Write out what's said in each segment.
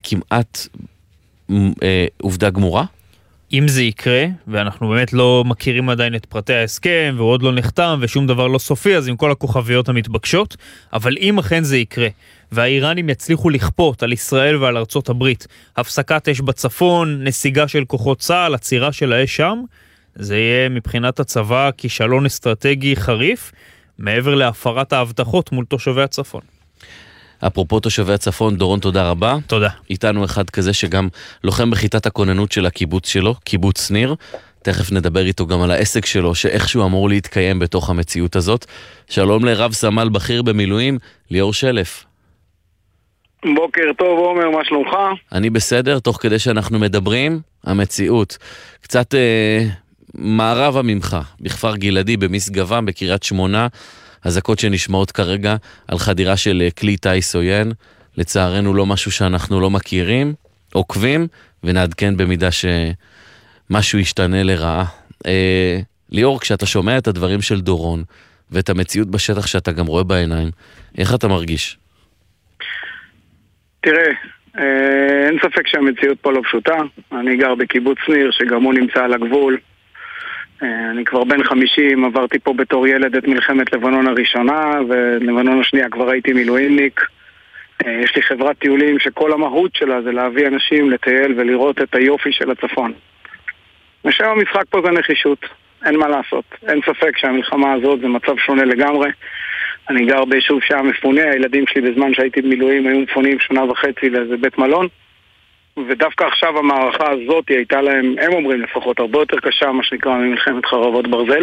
כמעט עובדה גמורה? אם זה יקרה, ואנחנו באמת לא מכירים עדיין את פרטי ההסכם, והוא עוד לא נחתם, ושום דבר לא סופי, אז עם כל הכוכביות המתבקשות, אבל אם אכן זה יקרה, והאיראנים יצליחו לכפות על ישראל ועל ארצות הברית, הפסקת אש בצפון, נסיגה של כוחות צה"ל, עצירה של האש שם, זה יהיה מבחינת הצבא כישלון אסטרטגי חריף, מעבר להפרת ההבטחות מול תושבי הצפון. אפרופו תושבי הצפון, דורון, תודה רבה. תודה. איתנו אחד כזה שגם לוחם בכיתת הכוננות של הקיבוץ שלו, קיבוץ ניר. תכף נדבר איתו גם על העסק שלו, שאיכשהו אמור להתקיים בתוך המציאות הזאת. שלום לרב סמל בכיר במילואים, ליאור שלף. בוקר טוב, עומר, מה שלומך? אני בסדר, תוך כדי שאנחנו מדברים, המציאות. קצת מערבה ממך, בכפר גלעדי, במסגבם, בקריית שמונה, הזקות שנשמעות כרגע על חדירה של כלי טייס עוין, לצערנו לא משהו שאנחנו לא מכירים, עוקבים, ונעדכן במידה שמשהו ישתנה לרעה. ליאור, כשאתה שומע את הדברים של דורון, ואת המציאות בשטח שאתה גם רואה בעיניים, איך אתה מרגיש? תראה, אין ספק שהמציאות פה לא פשוטה. אני גר בקיבוץ ניר, שגם הוא נמצא על הגבול. אני כבר בן 50, עברתי פה בתור ילד את מלחמת לבנון הראשונה, ולבנון השנייה כבר הייתי מילואימניק. יש לי חברת טיולים שכל המהות שלה זה להביא אנשים לטייל ולראות את היופי של הצפון. ושם המשחק פה זה נחישות, אין מה לעשות. אין ספק שהמלחמה הזאת זה מצב שונה לגמרי. אני גר ביישוב שהיה מפונה, הילדים שלי בזמן שהייתי במילואים היו מפונים 1.5 לאיזה בית מלון. ודווקא עכשיו המערכה הזאת הייתה להם, הם אומרים לפחות, הרבה יותר קשה, מה שנקרא ממלחמת חרבות ברזל.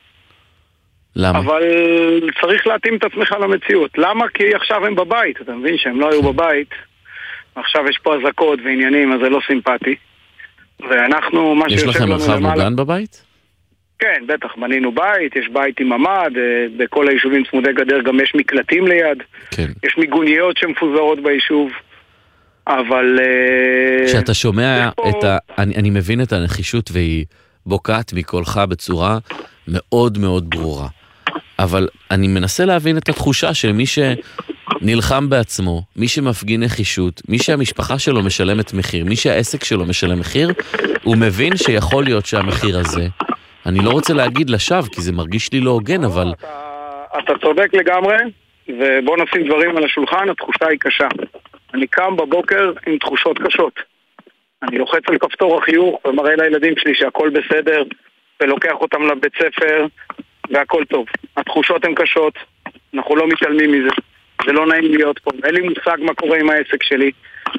למה? אבל צריך להתאים את עצמך למציאות. למה? כי עכשיו הם בבית, אתה מבין שהם לא היו בבית, עכשיו יש פה הזקות ועניינים, אז זה לא סימפטי. ואנחנו, מה יש לכם מרחב מוגן בבית? כן, בטח, בנינו בית, יש בית עם ממ"ד, בכל היישובים צמודי גדר גם יש מקלטים ליד, כן. יש מיגוניות שמפוזרות ביישוב. אבל כשאתה שומע אני מבין את הנחישות והיא בוקעת מקולך בצורה מאוד מאוד ברורה, אבל אני מנסה להבין את התחושה של מי שנלחם בעצמו, מי שמפגין נחישות, מי שהמשפחה שלו משלמת מחיר, מי שהעסק שלו משלם מחיר, הוא מבין שיכול להיות שהמחיר הזה, אני לא רוצה להגיד לשווא כי זה מרגיש לי לא הוגן, אבל אתה צודק לגמרי, ובוא נשים דברים על השולחן. התחושה היא קשה. אני קם בבוקר עם תחושות קשות. אני לוחץ על כפתור החיוך ומראה לילדים שלי שהכל בסדר, ולוקח אותם לבית ספר, והכל טוב. התחושות הן קשות, אנחנו לא מתעלמים מזה. זה לא נעים להיות פה. אין לי מושג מה קורה עם העסק שלי.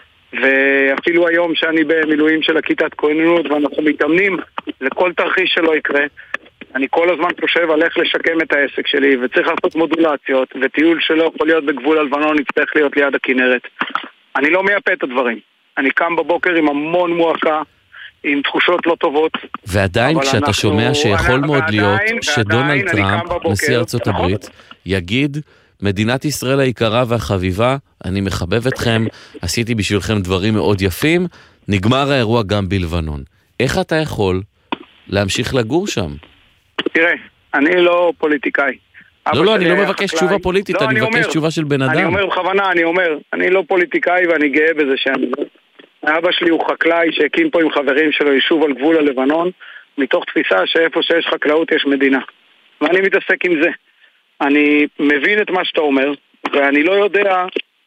ואפילו היום שאני במילואים של הכיתת כוננות, ואנחנו מתאמנים לכל תרחיש שלא יקרה, אני כל הזמן חושב על איך לשקם את העסק שלי, וצריך לעשות מודולציות, וטיול שלא יכול להיות בגבול הלבנון, יצטרך להיות ליד הכנרת. אני לא מייפה את הדברים. אני קם בבוקר עם המון מועקה, עם תחושות לא טובות. ועדיין כשאתה שומע שיכול מאוד להיות שדונלד טראמפ, נשיא ארצות הברית, יגיד, מדינת ישראל היקרה והחביבה, אני מחבב אתכם, עשיתי בשבילכם דברים מאוד יפים, נגמר האירוע גם בלבנון. איך אתה יכול להמשיך לגור שם? תראה, אני לא פוליטיקאי. לא, אני לא מבקש תשובה פוליטית, אני מבקש תשובה של בן אדם. אני אומר בכוונה, אני לא פוליטיקאי ואני גאה בזה שאני... אבא שלי הוא חקלאי שהקים פה עם חברים שלו יישוב על גבול הלבנון, מתוך תפיסה שאיפה שיש חקלאות יש מדינה. ואני מתעסק עם זה. אני מבין את מה שאתה אומר, ואני לא יודע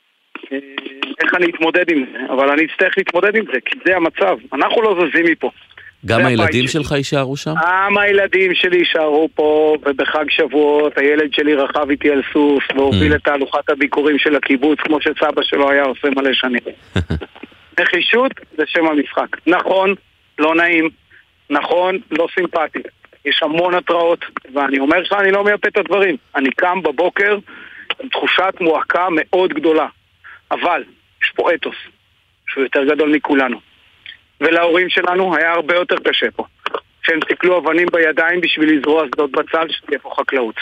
איך אני אתמודד עם זה, אבל אני אצטרך להתמודד עם זה, כי זה המצב. אנחנו לא זזים מפה. גם הילדים שלך יישארו שם? גם הילדים שלי יישארו פה, ובחג שבועות הילד שלי רכב איתי על סוס, והוביל את תהלוכת הביקורים של הקיבוץ, כמו שסבא שלו היה עושה מלא שנים. נחישות זה שם המשחק. נכון, לא נעים, נכון, לא סימפטי. יש המון התראות, ואני אומר לך, אני לא מייפה את הדברים. אני קם בבוקר עם תחושת מועקה מאוד גדולה. אבל יש פה אתוס, שהוא יותר גדול מכולנו. ולהורים שלנו היה הרבה יותר קשה פה. שהם תקלו אבנים בידיים בשביל לזרוע שדות בצל שתהיה פה חקלאות.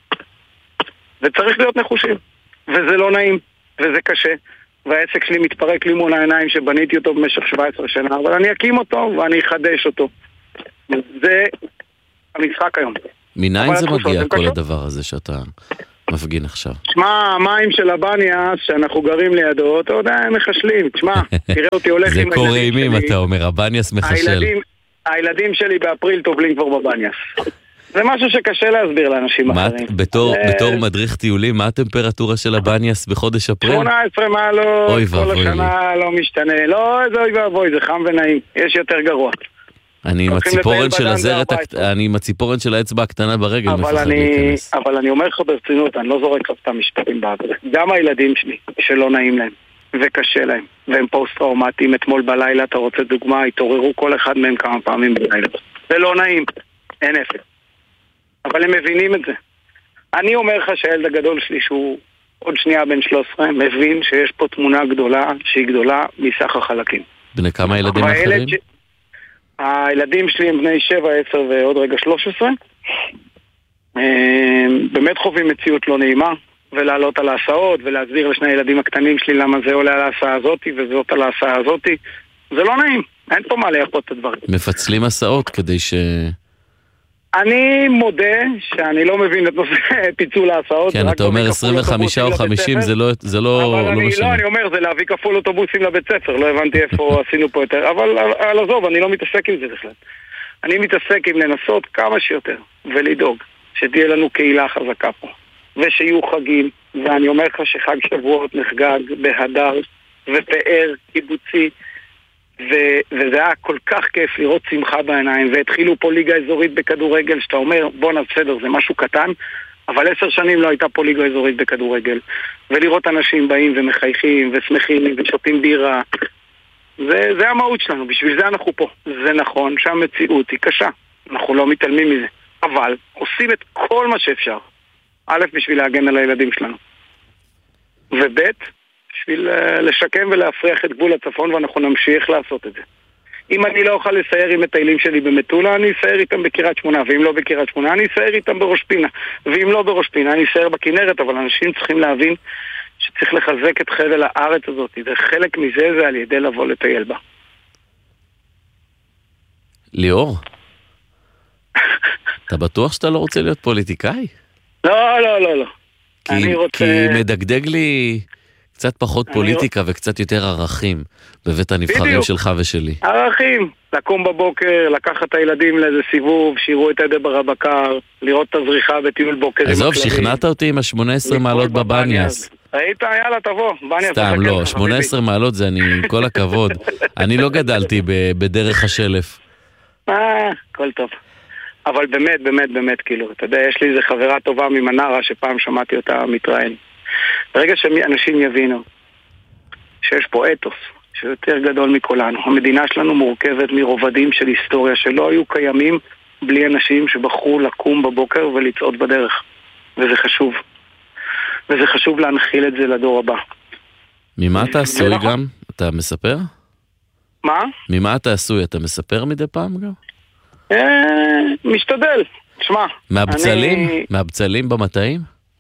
וצריך להיות נחושים. וזה לא נעים, וזה קשה. והעסק שלי מתפרק לי מול העיניים שבניתי אותו במשך 17 שנה, אבל אני אקים אותו ואני אחדש אותו. זה המשחק היום. מניין זה מגיע כל הדבר הזה שאתה מפגין עכשיו? תשמע, המים של הבניאס שאנחנו גרים לידו, אתה יודע, הם מחשלים. תשמע, תראה אותי הולך עם זה הילדים קורה עם שלי. אתה אומר, הבניאס מחשל. הילדים שלי באפריל טובלים כבר בבניאס. זה משהו שקשה להסביר לאנשים אחרים. בתור מדריך טיולים, מה הטמפרטורה של הבניאס בחודש אפריל? 18 מעלות, כל השנה לא משתנה. לא, זה אוי ואבוי, זה חם ונעים. יש יותר גרוע. אני עם הציפורן של האצבע הקטנה ברגל מפחד להיכנס. אבל אני אומר לך ברצינות, אני לא זורק לך סתם משפטים באוויר. גם הילדים שלי, שלא נעים להם, וקשה להם, והם פוסט-טראומטיים, אתמול בלילה, אתה רוצה דוגמה, התעוררו כל אחד מהם כמה פעמים בלילה. זה לא נעים, אין אפס. אבל הם מבינים את זה. אני אומר לך שהילד הגדול שלי, שהוא עוד שנייה בן 13, מבין שיש פה תמונה גדולה, שהיא גדולה מסך החלקים. בני כמה ילדים אחרים? הילדים שלי הם בני 7, 10 ועוד רגע 13. באמת חווים מציאות לא נעימה, ולעלות על ההסעות, ולהסביר לשני הילדים הקטנים שלי למה זה עולה על ההסעה הזאתי, וזאת על ההסעה הזאתי. זה לא נעים, אין פה מה לייפות את הדברים. מפצלים הסעות כדי ש... אני מודה שאני לא מבין את נושא פיצול ההסעות. כן, אתה אומר 25 או 50, זה לא משנה. לא, אני אומר, זה להביא כפול אוטובוסים לבית ספר, לא הבנתי איפה עשינו פה יותר, אבל עזוב, אני לא מתעסק עם זה בכלל. אני מתעסק עם לנסות כמה שיותר, ולדאוג שתהיה לנו קהילה חזקה פה, ושיהיו חגים, ואני אומר לך שחג שבועות נחגג בהדר ופאר קיבוצי, וזה היה כל כך כיף לראות שמחה בעיניים, והתחילו פה ליגה אזורית בכדורגל, שאתה אומר, בוא בסדר, זה משהו קטן, אבל 10 שנים לא הייתה פה ליגה אזורית בכדורגל, ולראות אנשים באים ומחייכים ושמחים ושותים בירה, זה המהות שלנו, בשביל זה אנחנו פה. זה נכון שהמציאות היא קשה, אנחנו לא מתעלמים מזה, אבל עושים את כל מה שאפשר, א', בשביל להגן על הילדים שלנו, וב', בשביל לשקם ולהפריח את גבול הצפון, ואנחנו נמשיך לעשות את זה. אם אני לא אוכל לסייר עם מטיילים שלי במטולה, אני אסייר איתם בקריית שמונה, ואם לא בקריית שמונה, אני אסייר איתם בראש פינה, ואם לא בראש פינה, אני אסייר בכנרת, אבל אנשים צריכים להבין שצריך לחזק את חבל הארץ הזאת, וחלק מזה זה על ידי לבוא לטייל בה. ליאור, אתה בטוח שאתה לא רוצה להיות פוליטיקאי? לא, לא, לא, לא. כי מדגדג לי... קצת פחות פוליטיקה וקצת יותר ערכים בבית הנבחרים שלך ושלי. ערכים, לקום בבוקר, לקחת את הילדים לאיזה סיבוב, שיראו את עדה ברבקר, לראות את הזריחה בטיול בוקר. עזוב, שכנעת אותי עם ה-18 מעלות בבניאס. ראית, יאללה, תבוא. סתם, לא, 18 מעלות זה אני, כל הכבוד. אני לא גדלתי בדרך השלף. כל טוב. אבל באמת, באמת, באמת, כאילו, אתה יודע, יש לי איזה חברה טובה ממנרה שפעם שמעתי אותה מתראיין. ברגע שאנשים יבינו שיש פה אתוס שיותר גדול מכולנו, המדינה שלנו מורכבת מרובדים של היסטוריה שלא היו קיימים בלי אנשים שבחרו לקום בבוקר ולצעוד בדרך, וזה חשוב, וזה חשוב להנחיל את זה לדור הבא. ממה אתה עשוי גם? אתה מספר? מה? ממה אתה עשוי? אתה מספר מדי פעם גם? משתדל, תשמע. מהבצלים? מהבצלים במטעים?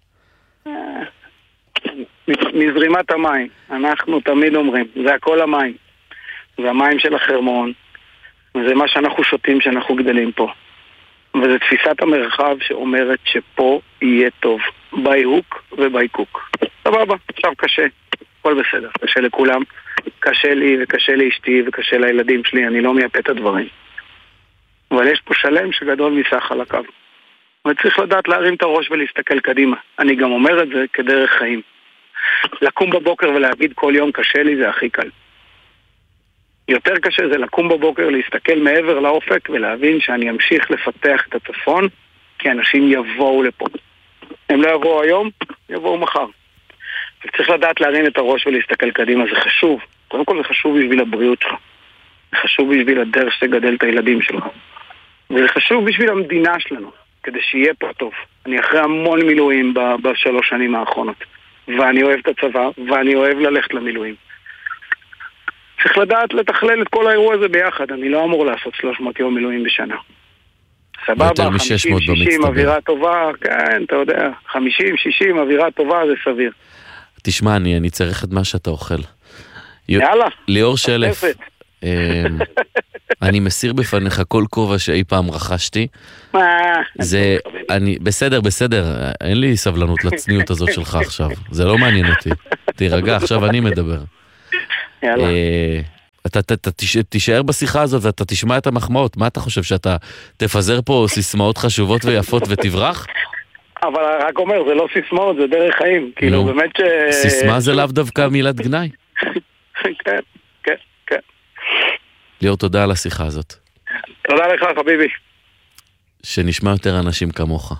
מזרימת המים, אנחנו תמיד אומרים, זה הכל המים, זה המים של החרמון, וזה מה שאנחנו שותים שאנחנו גדלים פה, וזה תפיסת המרחב שאומרת שפה יהיה טוב, ביהוק ובייקוק. סבבה, עכשיו קשה, הכל בסדר, קשה לכולם, קשה לי וקשה לאשתי וקשה לילדים שלי, אני לא מייפה את הדברים, אבל יש פה שלם שגדול מסך על הקו, וצריך לדעת להרים את הראש ולהסתכל קדימה. אני גם אומר את זה כדרך חיים. לקום בבוקר ולהגיד כל יום קשה לי זה הכי קל. יותר קשה זה לקום בבוקר, להסתכל מעבר לאופק ולהבין שאני אמשיך לפתח את הצפון, כי אנשים יבואו לפה. הם לא יבואו היום, יבואו מחר. וצריך לדעת להרים את הראש ולהסתכל קדימה, זה חשוב. קודם כל זה חשוב בשביל הבריאות שלך. זה חשוב בשביל הדרך שתגדל את הילדים שלך. וזה חשוב בשביל המדינה שלנו, כדי שיהיה פה טוב. אני אחרי המון מילואים בשלוש שנים האחרונות. ואני אוהב את הצבא, ואני אוהב ללכת למילואים. צריך לדעת לתכלל את כל האירוע הזה ביחד. אני לא אמור לעשות 300 יום מילואים בשנה. סבבה, 50-60 אווירה טובה, כן, אתה יודע, 50-60 אווירה טובה זה סביר. תשמע, אני צריך את מה שאתה אוכל. יאללה. ליאור שלף. אני מסיר בפניך כל כובע שאי פעם רכשתי. זה, בסדר, אין לי סבלנות לצניות הזאת שלך עכשיו. זה לא מעניין אותי. תירגע, עכשיו אני מדבר. יאללה. אתה תישאר בשיחה הזאת ואתה תשמע את המחמאות. מה אתה חושב, שאתה תפזר פה סיסמאות חשובות ויפות ותברח? אבל רק אומר, זה לא סיסמאות, זה דרך חיים. כאילו, באמת סיסמה זה לאו דווקא מילת גנאי. כן, כן, כן. ליאור, תודה על השיחה הזאת. תודה לך, חביבי. שנשמע יותר אנשים כמוך.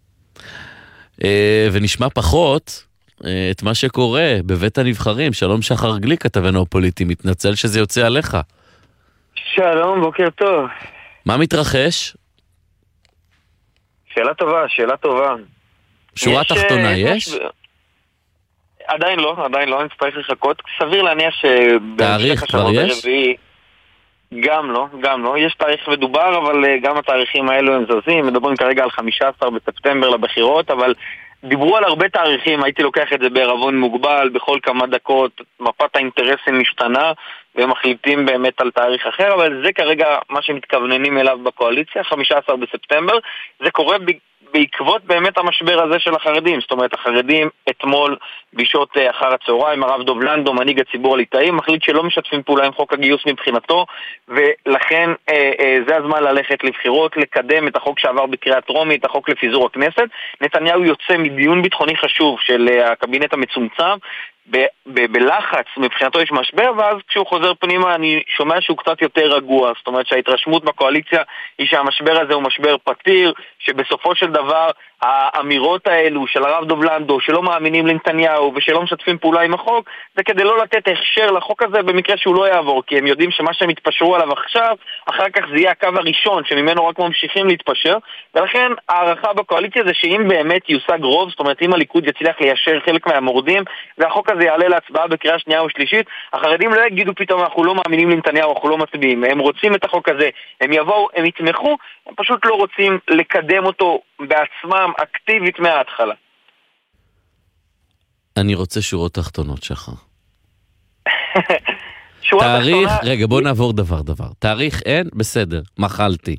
ונשמע פחות את מה שקורה בבית הנבחרים. שלום שחר גליק, כתבנו הפוליטי, מתנצל שזה יוצא עליך. שלום, בוקר טוב. מה מתרחש? שאלה טובה. שורה תחתונה יש? עדיין לא, אני צריך לחכות. סביר להניח תאריך כבר יש? גם לא. יש תאריך מדובר, אבל גם התאריכים האלו הם זזים. מדברים כרגע על 15 בספטמבר לבחירות, אבל דיברו על הרבה תאריכים. הייתי לוקח את זה בערבון מוגבל, בכל כמה דקות מפת האינטרסים משתנה, והם מחליטים באמת על תאריך אחר, אבל זה כרגע מה שמתכווננים אליו בקואליציה, 15 בספטמבר. זה קורה בעקבות באמת המשבר הזה של החרדים. זאת אומרת, החרדים אתמול בשעות אחר הצהריים, הרב דוב לנדו, מנהיג הציבור הליטאי, מחליט שלא משתפים פעולה עם חוק הגיוס מבחינתו, ולכן זה הזמן ללכת לבחירות, לקדם את החוק שעבר בקריאה טרומית, החוק לפיזור הכנסת. נתניהו יוצא מדיון ביטחוני חשוב של הקבינט המצומצם, בלחץ, מבחינתו יש משבר, ואז כשהוא חוזר פנימה אני שומע שהוא קצת יותר רגוע. זאת אומרת שההתרשמות בקואליציה היא שהמשבר הזה הוא משבר פתיר, שבסופו של דבר האמירות האלו של הרב דוב לנדו שלא מאמינים לנתניהו ושלא משתפים פעולה עם החוק, זה כדי לא לתת הכשר לחוק הזה במקרה שהוא לא יעבור, כי הם יודעים שמה שהם יתפשרו עליו עכשיו, אחר כך זה יהיה הקו הראשון שממנו רק ממשיכים להתפשר, ולכן הערכה בקואליציה זה שאם באמת יושג רוב, זאת אומרת אם הליכוד יצליח ליישר חלק מהמורדים והחוק הזה יעלה להצבעה בקריאה שנייה או שלישית, החרדים לא יגידו פתאום אנחנו לא מאמינים לנתניהו, אנחנו לא מצביעים, הם רוצים את החוק הזה, הם יבואו, הם יתמכו, הם פשוט לא רוצים לקדם אותו בעצמם אקטיבית מההתחלה. אני רוצה שורות תחתונות שלך. תאריך, רגע בוא נעבור דבר. תאריך אין? בסדר, מחלתי.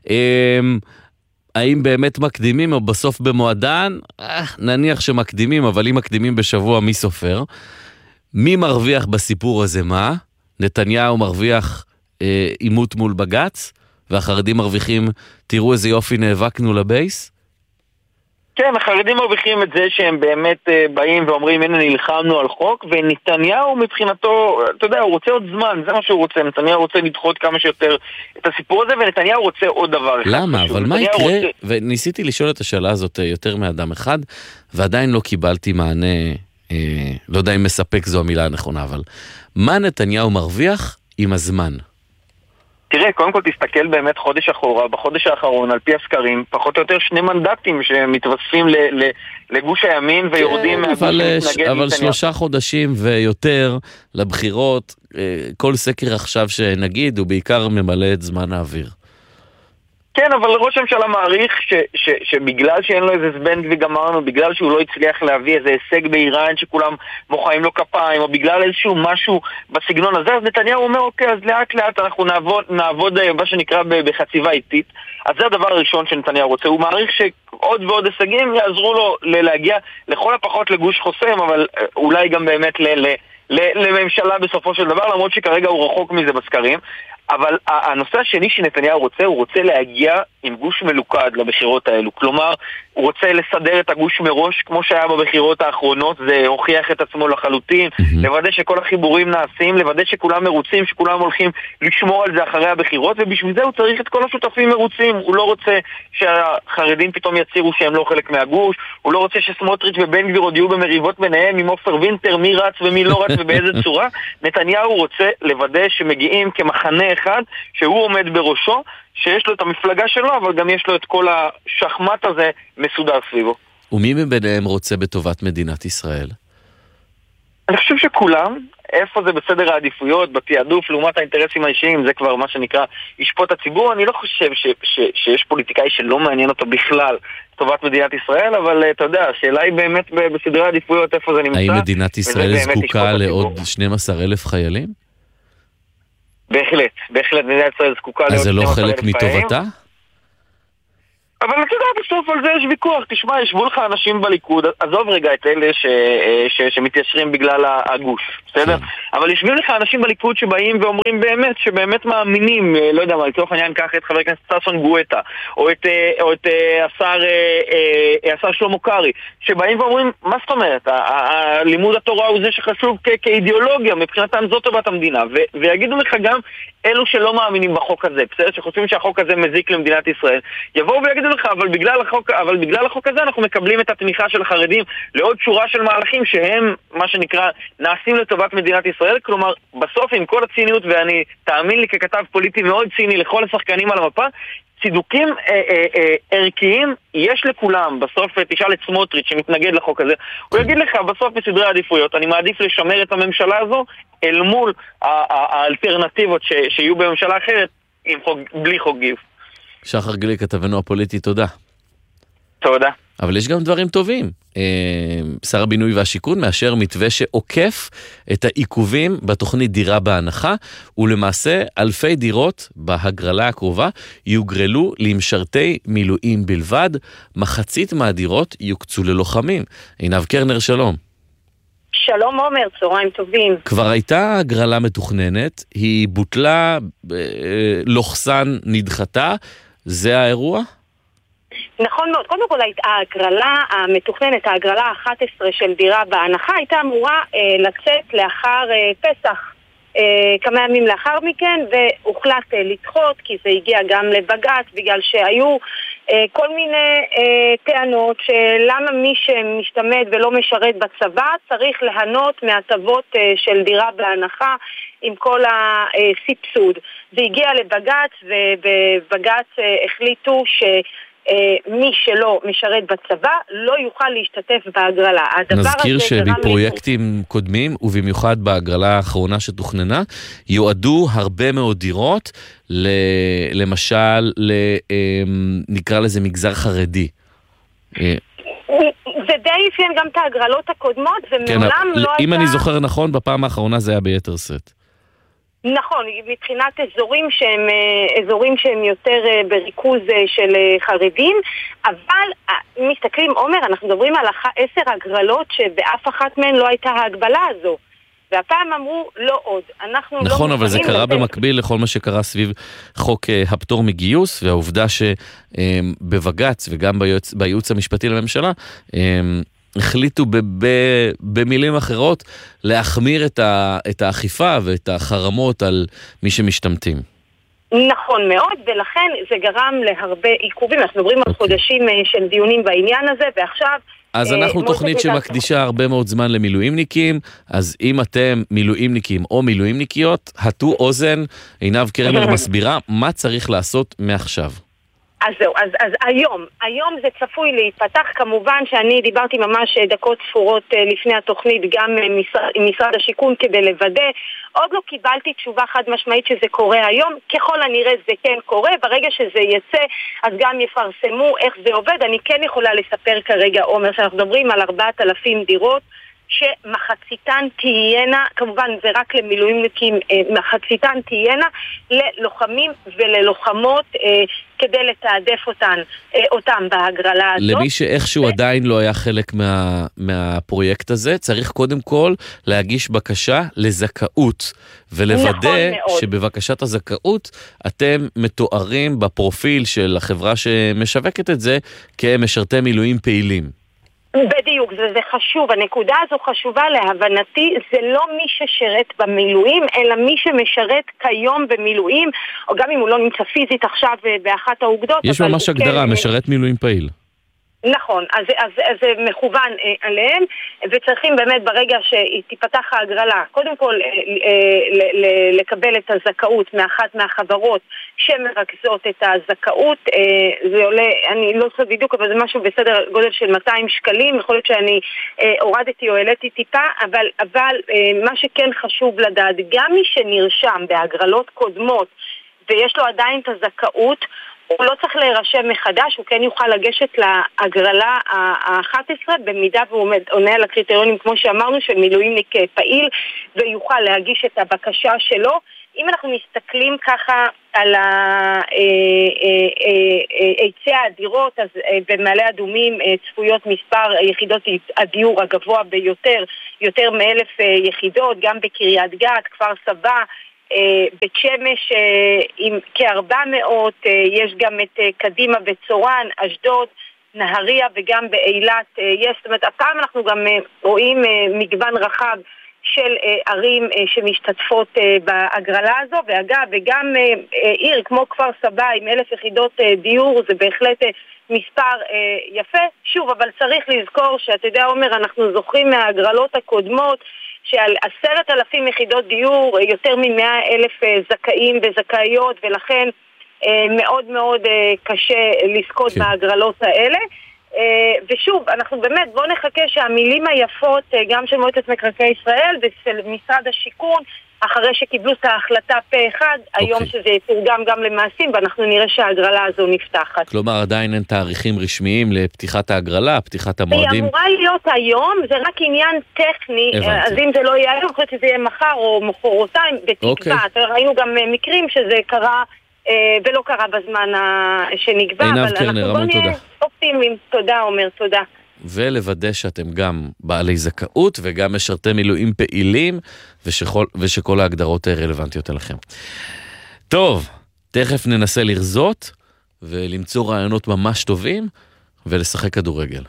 האם באמת מקדימים או בסוף במועדן? נניח שמקדימים, אבל אם מקדימים בשבוע מי סופר? מי מרוויח בסיפור הזה מה? נתניהו מרוויח עימות מול בגץ, והחרדים מרוויחים, תראו איזה יופי נאבקנו לבייס? כן, החרדים מרוויחים את זה שהם באמת באים ואומרים הנה נלחמנו על חוק, ונתניהו מבחינתו, אתה יודע, הוא רוצה עוד זמן, זה מה שהוא רוצה, נתניהו רוצה לדחות כמה שיותר את הסיפור הזה, ונתניהו רוצה עוד דבר אחד. למה? אבל מה יקרה? וניסיתי לשאול את השאלה הזאת יותר מאדם אחד, ועדיין לא קיבלתי מענה, לא יודע אם מספק זו המילה הנכונה, אבל מה נתניהו מרוויח עם הזמן? תראה, קודם כל תסתכל באמת חודש אחורה, בחודש האחרון, על פי הסקרים, פחות או יותר 2 מנדטים שמתווספים לגוש הימין ויורדים מהגוש שמתנגד. אבל 3 חודשים ויותר לבחירות, כל סקר עכשיו שנגיד, הוא בעיקר ממלא את זמן האוויר. כן, אבל ראש הממשלה מעריך שבגלל שאין לו איזה זבנג וגמרנו, בגלל שהוא לא הצליח להביא איזה הישג באיראן שכולם מוחאים לו כפיים, או בגלל איזשהו משהו בסגנון הזה, אז נתניהו אומר, אוקיי, אז לאט לאט אנחנו נעבוד מה שנקרא בחציבה איטית. אז זה הדבר הראשון שנתניהו רוצה. הוא מעריך שעוד ועוד הישגים יעזרו לו להגיע לכל הפחות לגוש חוסם, אבל אולי גם באמת לממשלה בסופו של דבר, למרות שכרגע הוא רחוק מזה בסקרים. אבל הנושא השני שנתניהו רוצה, הוא רוצה להגיע עם גוש מלוכד לבחירות האלו. כלומר, הוא רוצה לסדר את הגוש מראש, כמו שהיה בבחירות האחרונות, זה הוכיח את עצמו לחלוטין, לוודא שכל החיבורים נעשים, לוודא שכולם מרוצים, שכולם הולכים לשמור על זה אחרי הבחירות, ובשביל זה הוא צריך את כל השותפים מרוצים. הוא לא רוצה שהחרדים פתאום יצירו שהם לא חלק מהגוש, הוא לא רוצה שסמוטריץ' ובן גביר עוד יהיו במריבות ביניהם עם עופר וינטר, מי רץ ומי לא רץ ובאיזה צורה. נתניהו רוצה לוודא שמגיעים כמחנה אחד שהוא עומד בראשו, שיש לו את המפלגה שלו, אבל גם יש לו את כל השחמט הזה מסודר סביבו. ומי מביניהם רוצה בטובת מדינת ישראל? אני חושב שכולם, איפה זה בסדר העדיפויות, בתיעדוף, לעומת האינטרסים האישיים, זה כבר מה שנקרא ישפוט הציבור. אני לא חושב שיש פוליטיקאי שלא מעניין אותו בכלל טובת מדינת ישראל, אבל אתה יודע, השאלה היא באמת בסדרי העדיפויות, איפה זה נמצא. האם מדינת ישראל זקוקה לעוד 12,000 חיילים? בהחלט, בהחלט, מדינת ישראל זקוקה אז זה לא חלק מטובתה? אבל אתה יודע, בסוף על זה יש ויכוח. תשמע, ישבו לך אנשים בליכוד, עזוב רגע את אלה שמתיישרים בגלל הגוש, בסדר? אבל ישבים לך אנשים בליכוד שבאים ואומרים שבאמת מאמינים, לא יודע מה, לצורך העניין ככה את חבר הכנסת ששון גואטה, או את השר שלמה קרעי, שבאים ואומרים, מה זאת אומרת? לימוד התורה הוא זה שחשוב כאידיאולוגיה, מבחינתם זאת טובת המדינה, ויגידו לך גם אלו שלא מאמינים בחוק הזה, בסדר? שחושבים שהחוק הזה מזיק למדינת ישראל, יבואו ויגידו לך, אבל בגלל החוק הזה אנחנו מקבלים את התמיכה של החרדים לעוד שורה של מהלכים שהם, מה שנקרא, נעשים לטובת מדינת ישראל. כלומר, בסוף עם כל הציניות, ואני תאמין לי ככתב פוליטי מאוד ציני לכל השחקנים על המפה, צידוקים ערכיים יש לכולם. בסוף תשאל את סמוטריץ' שמתנגד לחוק הזה, הוא יגיד לך בסוף בסדרי העדיפויות אני מעדיף לשמר את הממשלה הזו אל מול האלטרנטיבות שיהיו בממשלה אחרת בלי חוק גיוס. שחר גליק, כתבנו הפוליטי, תודה. תודה. אבל יש גם דברים טובים. שר הבינוי והשיכון מאשר מתווה שעוקף את העיכובים בתוכנית דירה בהנחה, ולמעשה אלפי דירות בהגרלה הקרובה יוגרלו למשרתי מילואים בלבד. מחצית מהדירות יוקצו ללוחמים. עינב קרנר, שלום. שלום עומר, צהריים טובים. כבר הייתה הגרלה מתוכננת, היא בוטלה, נדחתה, זה האירוע? נכון מאוד. קודם כל, ההגרלה המתוכננת, ההגרלה ה-11 של דירה בהנחה, הייתה אמורה לצאת לאחר פסח, כמה ימים לאחר מכן, והוחלט לדחות, כי זה הגיע גם לבג"ץ, בגלל שהיו כל מיני טענות שלמה מי שמשתמט ולא משרת בצבא צריך להנות מהטבות של דירה בהנחה עם כל הסבסוד. זה הגיע לבג"ץ, ובבג"ץ החליטו מי שלא משרת בצבא לא יוכל להשתתף בהגרלה. נזכיר שבפרויקטים קודמים, ובמיוחד בהגרלה האחרונה שתוכננה, יועדו הרבה מאוד דירות, למשל, נקרא לזה מגזר חרדי. זה די אפיין גם את ההגרלות הקודמות, ומעולם לא הייתה... אם אני זוכר נכון, בפעם האחרונה זה היה ביתר סט. נכון, מבחינת אזורים שהם יותר בריכוז של חרדים, אבל מסתכלים, עומר, אנחנו מדברים על 10 הגרלות שבאף אחת מהן לא הייתה ההגבלה הזו, והפעם אמרו לא עוד. נכון, אבל זה קרה במקביל לכל מה שקרה סביב חוק הפטור מגיוס, והעובדה שבבג"ץ וגם בייעוץ המשפטי לממשלה החליטו במילים אחרות להחמיר את האכיפה ואת החרמות על מי שמשתמטים. נכון מאוד, ולכן זה גרם להרבה עיכובים. אנחנו מדברים על חודשים של דיונים בעניין הזה, ועכשיו... אז אנחנו תוכנית שמקדישה הרבה מאוד זמן למילואימניקים, אז אם אתם מילואימניקים או מילואימניקיות, הטו אוזן, עינב קרנר מסבירה מה צריך לעשות מעכשיו. אז זהו, אז היום זה צפוי להיפתח. כמובן שאני דיברתי ממש דקות ספורות לפני התוכנית גם עם משרד השיכון כדי לוודא. עוד לא קיבלתי תשובה חד משמעית שזה קורה היום. ככל הנראה זה כן קורה. ברגע שזה יצא אז גם יפרסמו איך זה עובד. אני כן יכולה לספר כרגע, עומר, שאנחנו מדברים על 4,000 דירות שמחציתן תהיינה, כמובן זה רק למילואימניקים, מחציתן תהיינה ללוחמים וללוחמות כדי לתעדף אותם בהגרלה הזאת. למי שאיכשהו עדיין לא היה חלק מהפרויקט הזה, צריך קודם כל להגיש בקשה לזכאות, ולוודא שבבקשת הזכאות אתם מתוארים בפרופיל של החברה שמשווקת את זה כמשרתי מילואים פעילים. בדיוק, זה חשוב, הנקודה הזו חשובה להבנתי, זה לא מי ששרת במילואים, אלא מי שמשרת כיום במילואים, או גם אם הוא לא נמצא פיזית עכשיו באחת האוגדות. יש ממש הגדרה, משרת מילואים פעיל. נכון, אז זה מכוון עליהם, וצריכים באמת ברגע שתיפתח ההגרלה, קודם כל לקבל את הזכאות מאחת מהחברות שמרכזות את הזכאות. זה עולה, אני לא זוכרת בדיוק, אבל זה משהו בסדר גודל של 200 שקלים, יכול להיות שאני הורדתי או העליתי טיפה, אבל מה שכן חשוב לדעת, גם מי שנרשם בהגרלות קודמות ויש לו עדיין את הזכאות, הוא לא צריך להירשם מחדש, הוא כן יוכל לגשת להגרלה ה-11 במידה והוא עונה על הקריטריונים כמו שאמרנו של מילואימניק פעיל, ויוכל להגיש את הבקשה שלו. אם אנחנו מסתכלים ככה על היצע הדירות, אז במעלה אדומים צפויות מספר יחידות הדיור הגבוה ביותר, יותר מ1,000 יחידות, גם בקריית גת, כפר סבא, בית שמש עם כ400, יש גם את קדימה וצורן, אשדוד, נהריה וגם באילת יש, זאת אומרת, הפעם אנחנו גם רואים מגוון רחב של ערים שמשתתפות בהגרלה הזו, ואגב, וגם עיר כמו כפר סבא עם 1,000 יחידות דיור, זה בהחלט מספר יפה. שוב, אבל צריך לזכור שאתה יודע, עומר, אנחנו זוכרים מההגרלות הקודמות שעל 10,000 יחידות דיור יותר מ100,000 זכאים וזכאיות, ולכן מאוד מאוד קשה לזכות בהגרלות האלה. ושוב, אנחנו באמת, בואו נחכה שהמילים היפות גם של מועצת מקרקעי ישראל ושל משרד השיכון, אחרי שקיבלו את ההחלטה פה אחד, היום שזה יתורגם גם למעשים, ואנחנו נראה שההגרלה הזו נפתחת. כלומר, עדיין אין תאריכים רשמיים לפתיחת ההגרלה, פתיחת המועדים? היא אמורה להיות היום, זה רק עניין טכני, אז אם זה לא יהיה היום, חושבת שזה יהיה מחר או מחרתיים, בתקווה. ראינו גם מקרים שזה קרה ולא קרה בזמן שנקבע, אבל אנחנו בוא נהיה אופטימיים. תודה, עומר, תודה. ולוודא שאתם גם בעלי זכאות וגם משרתי מילואים פעילים, ושכל ההגדרות רלוונטיות אליכם. טוב, תכף ננסה לרזות ולמצוא רעיונות ממש טובים ולשחק כדורגל.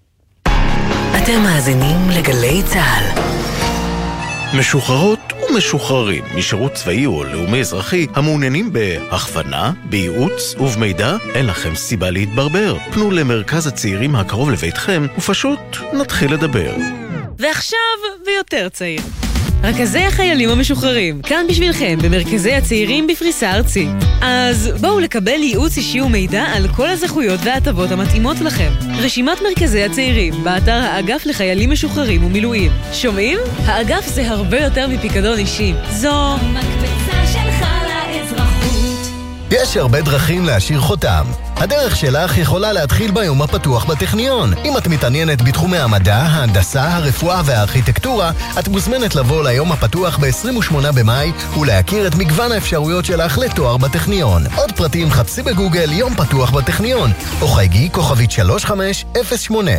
אתם מאזינים לגלי צהל. משוחררות ומשוחררים משירות צבאי או לאומי אזרחי המעוניינים בהכוונה, בייעוץ ובמידע, אין לכם סיבה להתברבר. פנו למרכז הצעירים הקרוב לביתכם ופשוט נתחיל לדבר. ועכשיו ויותר צעיר. רכזי החיילים המשוחררים, כאן בשבילכם במרכזי הצעירים בפריסה ארצית. אז בואו לקבל ייעוץ אישי ומידע על כל הזכויות וההטבות המתאימות לכם. רשימת מרכזי הצעירים באתר האגף לחיילים משוחררים ומילואים. שומעים? האגף זה הרבה יותר מפיקדון אישי. זו המקבצה שלך לאזרחות. יש הרבה דרכים להשאיר חותם. הדרך שלך יכולה להתחיל ביום הפתוח בטכניון. אם את מתעניינת בתחומי המדע, ההנדסה, הרפואה והארכיטקטורה, את מוזמנת לבוא ליום הפתוח ב-28 במאי ולהכיר את מגוון האפשרויות שלך לתואר בטכניון. עוד פרטים חפשי בגוגל יום פתוח בטכניון, או חייגי כוכבית 3508.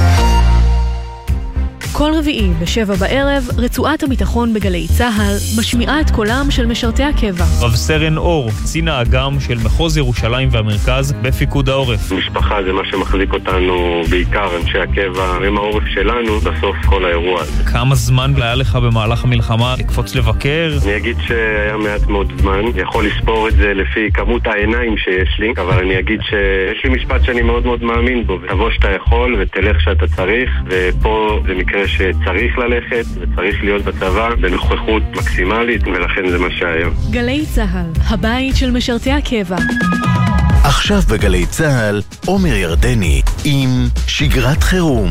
כל רביעי ב7 בערב, רצועת הביטחון בגלי צהל משמיעה את קולם של משרתי הקבע. רב סרן אור, קצין האג"ם של מחוז ירושלים והמרכז בפיקוד העורף. משפחה זה מה שמחזיק אותנו, בעיקר אנשי הקבע, הם העורף שלנו בסוף כל האירוע הזה. כמה זמן היה לך במהלך המלחמה לקפוץ לבקר? אני אגיד שהיה מעט מאוד זמן, יכול לספור את זה לפי כמות העיניים שיש לי, אבל אני אגיד שיש לי משפט שאני מאוד מאוד מאמין בו, תבוא שאתה יכול ותלך שאתה צריך, ופה זה מקרה שצריך ללכת וצריך להיות בצבא בנוכחות מקסימלית, ולכן זה מה שהיה. גלי צהל, הבית של משרתי הקבע. עכשיו בגלי צהל, עומר ירדני עם שגרת חירום.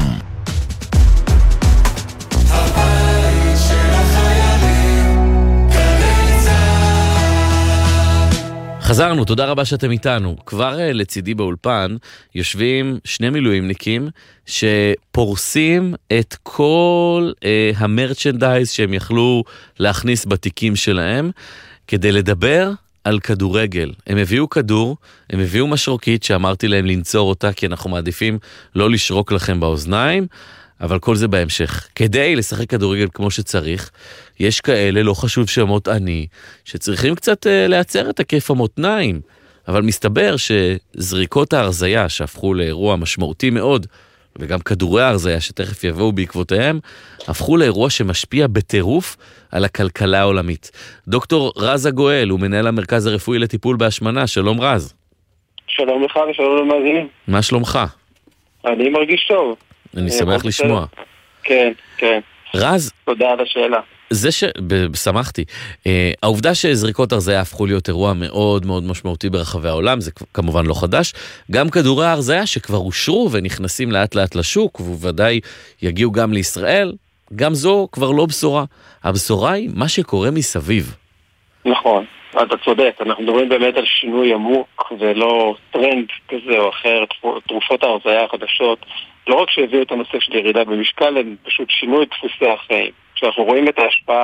חזרנו, תודה רבה שאתם איתנו. כבר לצידי באולפן יושבים שני מילואימניקים שפורסים את כל המרצ'נדייז שהם יכלו להכניס בתיקים שלהם כדי לדבר על כדורגל. הם הביאו כדור, הם הביאו משרוקית שאמרתי להם לנצור אותה כי אנחנו מעדיפים לא לשרוק לכם באוזניים, אבל כל זה בהמשך. כדי לשחק כדורגל כמו שצריך, יש כאלה, לא חשוב שמות עני, שצריכים קצת לעצר את הכיף המותניים. אבל מסתבר שזריקות ההרזיה שהפכו לאירוע משמעותי מאוד, וגם כדורי ההרזיה שתכף יבואו בעקבותיהם, הפכו לאירוע שמשפיע בטירוף על הכלכלה העולמית. דוקטור רז הגואל הוא מנהל המרכז הרפואי לטיפול בהשמנה. שלום רז. שלום לך ושלום למאזינים. מה שלומך? אני מרגיש טוב. אני שמח לשמוע. כן, כן. רז, תודה על השאלה. שמחתי. העובדה שזריקות הרזיה הפכו להיות אירוע מאוד מאוד משמעותי ברחבי העולם, זה כמובן לא חדש. גם כדורי ההרזיה שכבר אושרו ונכנסים לאט לאט לשוק, ובוודאי יגיעו גם לישראל, גם זו כבר לא בשורה. הבשורה היא מה שקורה מסביב. נכון, אתה צודק. אנחנו מדברים באמת על שינוי עמוק, ולא טרנד כזה או אחר. תרופות ההרזיה החדשות, לא רק שהביאו את הנושא של ירידה במשקל, הם פשוט שינו את דפוסי החיים. כשאנחנו רואים את ההשפעה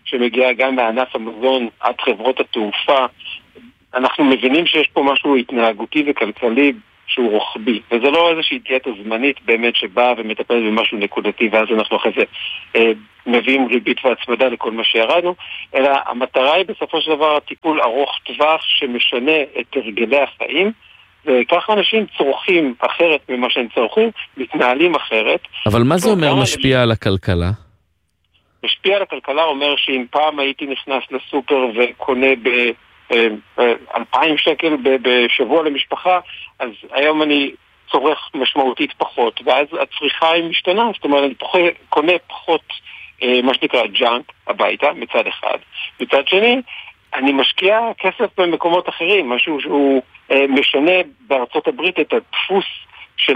שמגיעה גם מענף המזון עד חברות התעופה. אנחנו מבינים שיש פה משהו התנהגותי וכלכלי שהוא רוחבי, וזה לא איזושהי דיאטה זמנית באמת שבאה ומטפלת במשהו נקודתי, ואז אנחנו אחרי זה מביאים ריבית והצמדה לכל מה שירדנו, אלא המטרה היא בסופו של דבר הטיפול ארוך טווח שמשנה את הרגלי החיים, וככה אנשים צורכים אחרת ממה שהם צורכים, מתנהלים אחרת. אבל מה זה אומר משפיע על הכלכלה? משפיע על הכלכלה אומר שאם פעם הייתי נכנס לסופר וקונה 2,000 שקל בשבוע למשפחה, אז היום אני צורך משמעותית פחות, ואז הצריכה היא משתנה, זאת אומרת אני קונה פחות מה שנקרא ג'אנק הביתה מצד אחד, מצד שני אני משקיע כסף במקומות אחרים, משהו שהוא משנה בארצות הברית את הדפוס של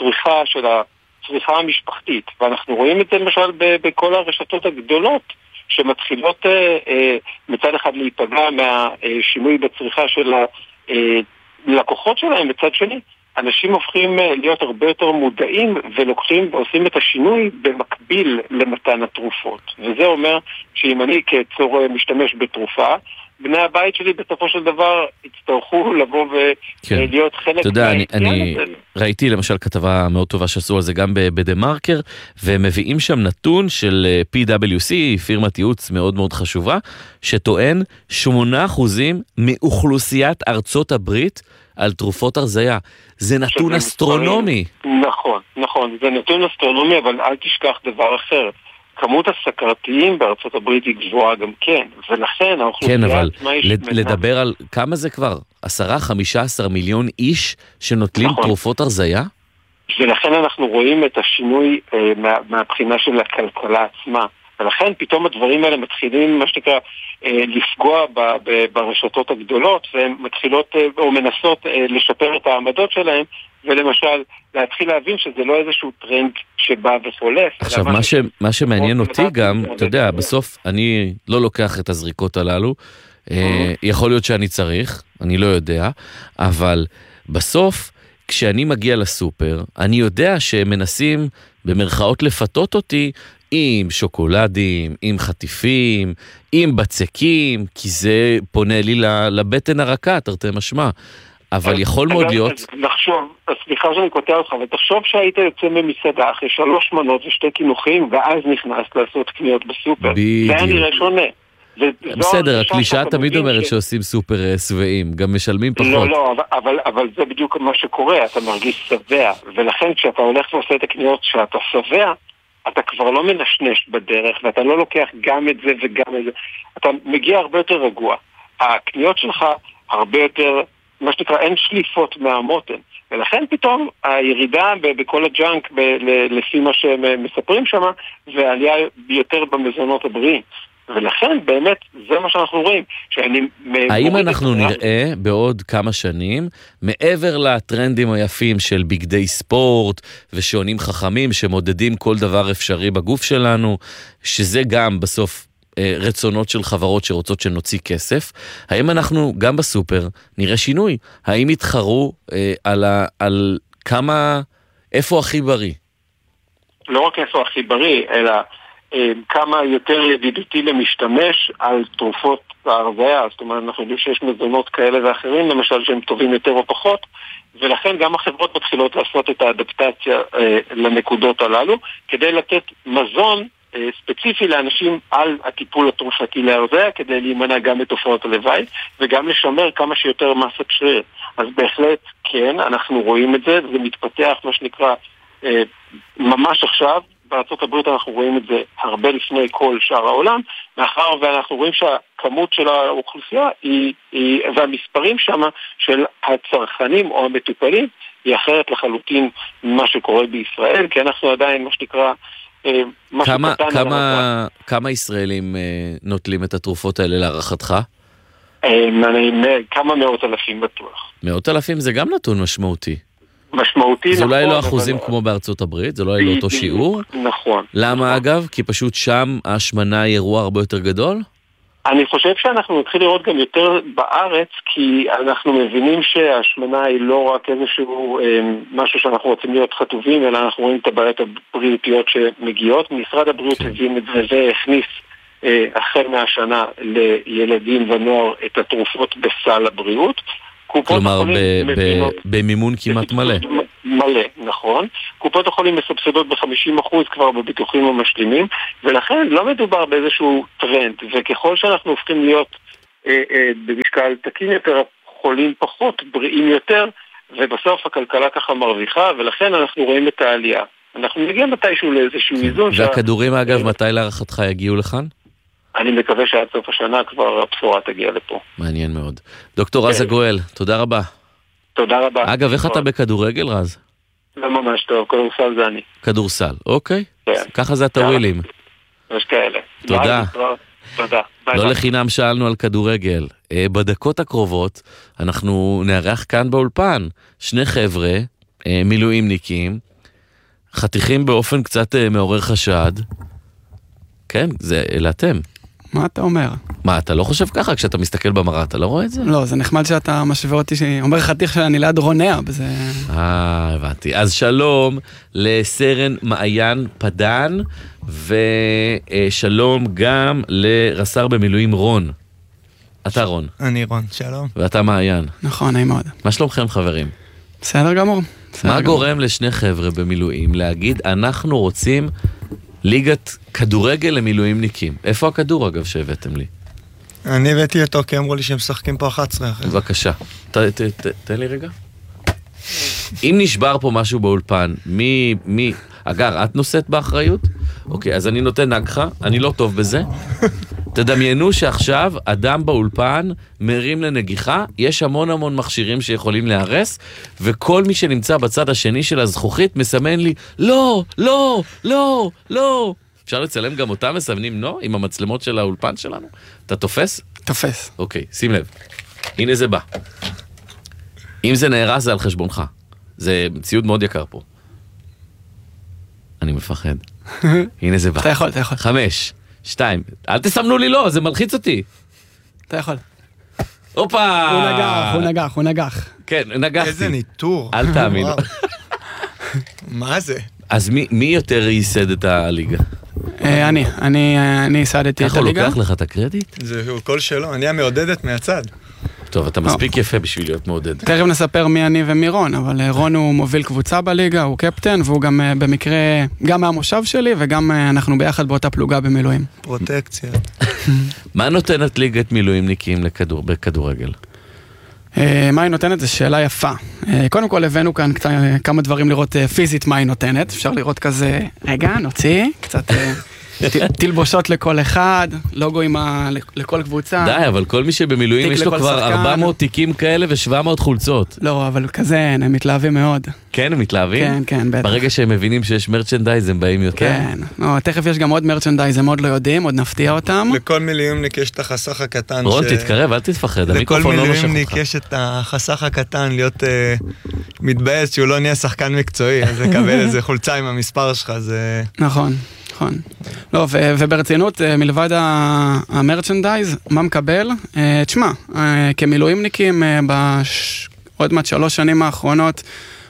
הצריכה המשפחתית, ואנחנו רואים את זה למשל בכל הרשתות הגדולות שמתחילות מצד אחד להיפגע מהשינוי בצריכה של הלקוחות שלהם, מצד שני אנשים הופכים להיות הרבה יותר מודעים ולוקחים ועושים את השינוי במקביל למתן התרופות, וזה אומר שאם אני כצור משתמש בתרופה, בני הבית שלי בסופו של דבר יצטרכו לבוא ולהיות חלק. אתה יודע, אני ראיתי למשל כתבה מאוד טובה שעשו על זה גם בדה מרקר, ומביאים שם נתון של PwC, פירמת ייעוץ מאוד מאוד חשובה, שטוען 8% מאוכלוסיית ארצות הברית על תרופות הרזיה. זה נתון אסטרונומי. נכון, זה נתון אסטרונומי, אבל אל תשכח דבר אחר. כמות הסכרתיים בארצות הברית היא גבוהה גם כן, ולכן האוכלוסייה... כן, אבל לדבר על כמה זה כבר? 10-15 מיליון איש שנוטלים תרופות הרזיה? ולכן אנחנו רואים את השינוי מהבחינה של הכלכלה עצמה, ולכן פתאום הדברים האלה מתחילים, מה שנקרא, לפגוע ברשתות הגדולות, והן מתחילות או מנסות לשפר את העמדות שלהם, ולמשל להתחיל להבין שזה לא איזשהו טרנד שבא וחולף. עכשיו, מה שמעניין אותי גם, אתה יודע, בסוף אני לא לוקח את הזריקות הללו, יכול להיות שאני צריך, אני לא יודע, אבל בסוף, כשאני מגיע לסופר, אני יודע שהם מנסים במרכאות לפתות אותי עם שוקולדים, עם חטיפים, עם בצקים, כי זה פונה לי לבטן הרכה, תרתי משמע. אבל יכול מאוד להיות... לחשוב, סליחה שאני קוטע אותך, אבל תחשוב שהיית יוצא ממסעדה אחרי 3 מנות ו2 קינוחים, ואז נכנס לעשות קניות בסופר. זה היה נראה שונה. בסדר, הקלישאה תמיד אומרת שעושים סופר שבעים, גם משלמים פחות. לא, אבל זה בדיוק מה שקורה, אתה מרגיש שבע, ולכן כשאתה הולך ועושה את הקניות שאתה שבע, אתה כבר לא מנשנש בדרך, ואתה לא לוקח גם את זה וגם את זה. אתה מגיע הרבה יותר רגוע. הקניות שלך הרבה יותר, מה שנקרא, אין שליפות מהמותן. ולכן פתאום הירידה בכל הג'אנק, לפי מה שהם מספרים שם, ועלייה ביותר במזונות הבריאים. ולכן באמת זה מה שאנחנו רואים. האם אנחנו נראה בעוד כמה שנים, מעבר לטרנדים היפים של בגדי ספורט ושעונים חכמים שמודדים כל דבר אפשרי בגוף שלנו, שזה גם בסוף רצונות של חברות שרוצות שנוציא כסף, האם אנחנו גם בסופר נראה שינוי? האם יתחרו על כמה, איפה הכי בריא? לא רק איפה הכי בריא, אלא כמה יותר ידידותי למשתמש על תרופות ההרזיה. זאת אומרת, אנחנו יודעים שיש מזונות כאלה ואחרים, למשל שהם טובים יותר או פחות, ולכן גם החברות מתחילות לעשות את האדפטציה לנקודות הללו, כדי לתת מזון ספציפי לאנשים על הטיפול התרופתי להרזיה, כדי להימנע גם מתופעות הלוואי, וגם לשמר כמה שיותר מסת שריר. אז בהחלט כן, אנחנו רואים את זה, זה מתפתח מה שנקרא ממש עכשיו. בארצות הברית אנחנו רואים את זה הרבה לפני כל שאר העולם, מאחר ואנחנו רואים שהכמות של האוכלוסייה והמספרים שם של הצרכנים או המטופלים היא אחרת לחלוטין ממה שקורה בישראל, כי אנחנו עדיין מה שנקרא כמה ישראלים נוטלים את התרופות האלה להערכתך? כמה מאות אלפים בטוח. מאות אלפים זה גם נתון משמעותי. משמעותי, זה אולי לא אחוזים כמו בארצות הברית, זה לא היה לאותו שיעור. נכון. למה אגב? כי פשוט שם ההשמנה היא אירוע הרבה יותר גדול? אני חושב שאנחנו נתחיל לראות גם יותר בארץ, כי אנחנו מבינים שההשמנה היא לא רק איזשהו משהו שאנחנו רוצים להיות חטובים, אלא אנחנו רואים את הבעיות הבריאותיות שמגיעות. משרד הבריאות הבין את זה והכניס החל מהשנה לילדים ונוער את התרופות בסל הבריאות. כלומר, במימון כמעט מלא. מלא, נכון. קופות החולים מסבסדות ב-50% כבר בביטוחים המשלימים, ולכן לא מדובר באיזשהו טרנד, וככל שאנחנו הופכים להיות במשקל תקין יותר, חולים פחות, בריאים יותר, ובסוף הכלכלה ככה מרוויחה, ולכן אנחנו רואים את העלייה. אנחנו מגיעים מתישהו לאיזשהו איזון. והכדורים, אגב, מתי להערכתך יגיעו לכאן? אני מקווה שעד סוף השנה כבר הבשורה תגיע לפה. מעניין מאוד. דוקטור רז הגואל, תודה רבה. תודה רבה. אגב, איך אתה בכדורגל, רז? לא ממש טוב, כדורסל זה אני. כדורסל, אוקיי. ככה זה הטווילים. יש כאלה. תודה. תודה. לא לחינם שאלנו על כדורגל. בדקות הקרובות אנחנו נערך כאן באולפן 2 חבר'ה, מילואימניקים, חתיכים באופן קצת מעורר חשד. כן, אלה אתם. מה אתה אומר? מה, אתה לא חושב ככה? כשאתה מסתכל במראה, אתה לא רואה את זה? לא, זה נחמד שאתה משווה אותי, שאומר חתיך שאני ליד רונע, בזה... הבנתי. אז שלום לסרן מעיין פדן, ושלום גם לרס"ר במילואים רון. אתה רון. אני רון, שלום. ואתה מעיין. נכון, נעים מאוד. מה שלומכם, חברים? בסדר גמור. מה גורם לשני חבר'ה במילואים להגיד, אנחנו רוצים ליגת כדורגל למילואימניקים? איפה הכדור, אגב, שהבאתם לי? אני הבאתי אותו כי אמרו לי שהם משחקים פה 11 אחרי. בבקשה. תן לי רגע. אם נשבר פה משהו באולפן, מי... אגר, את נושאת באחריות? אוקיי, אז אני נותן נגחה, אני לא טוב בזה. תדמיינו שעכשיו אדם באולפן מרים לנגיחה, יש המון מכשירים שיכולים להרס, וכל מי שנמצא בצד השני של הזכוכית מסמן לי, לא, לא, לא, לא. אפשר לצלם גם אותם מסמנים, לא? עם המצלמות של האולפן שלנו? אתה תופס? תופס. אוקיי, שים לב. הנה זה בא. אם זה נהרס זה על חשבונך. זה ציוד מאוד יקר פה. אני מפחד. הנה זה בא. אתה יכול. 5, 2, אל תסמנו לי לא, זה מלחיץ אותי. אתה יכול. הופה! הוא נגח. כן, נגחתי. איזה ניטור. אל תאמין. מה זה? אז מי יותר ייסד את הליגה? אני ייסדתי את הליגה. ככה לוקח לך את הקרדיט? זה כל שלו, אני המעודדת מהצד. טוב, אתה מספיק יפה בשביל להיות מעודד. תכף נספר מי אני ומי רון, אבל רון הוא מוביל קבוצה בליגה, הוא קפטן, והוא גם במקרה, גם מהמושב שלי, וגם אנחנו ביחד באותה פלוגה במילואים. פרוטקציה. מה נותנת ליגת מילואימניקים בכדורגל? מה היא נותנת? זו שאלה יפה. קודם כל הבאנו כאן כמה דברים לראות פיזית מה היא נותנת. אפשר לראות כזה, רגע, נוציא, קצת... תלבושות לכל אחד, לוגו לכל קבוצה. די, אבל כל מי שבמילואים יש לו כבר 400 תיקים כאלה ו700 חולצות. לא, אבל כזה, הם מתלהבים מאוד. כן, הם מתלהבים? כן, בטח. ברגע שהם מבינים שיש מרצ'נדייז, הם באים יותר? כן, תכף יש גם עוד מרצ'נדייז, הם עוד לא יודעים, עוד נפתיע אותם. לכל מילואימניק יש את החסך הקטן. רון, תתקרב, אל תתפחד, המיקרופון לא נושך אותך. לכל מילואימניק יש את החסך הקטן להיות מתבאס שהוא לא נהיה שחקן מקצועי, אז לקבל איזה חולצה עם המספר שלך, זה... נכון. לא, וברצינות, מלבד המרצ'נדייז, מה מקבל? תשמע, כמילואימניקים, עוד מעט 3 שנים האחרונות,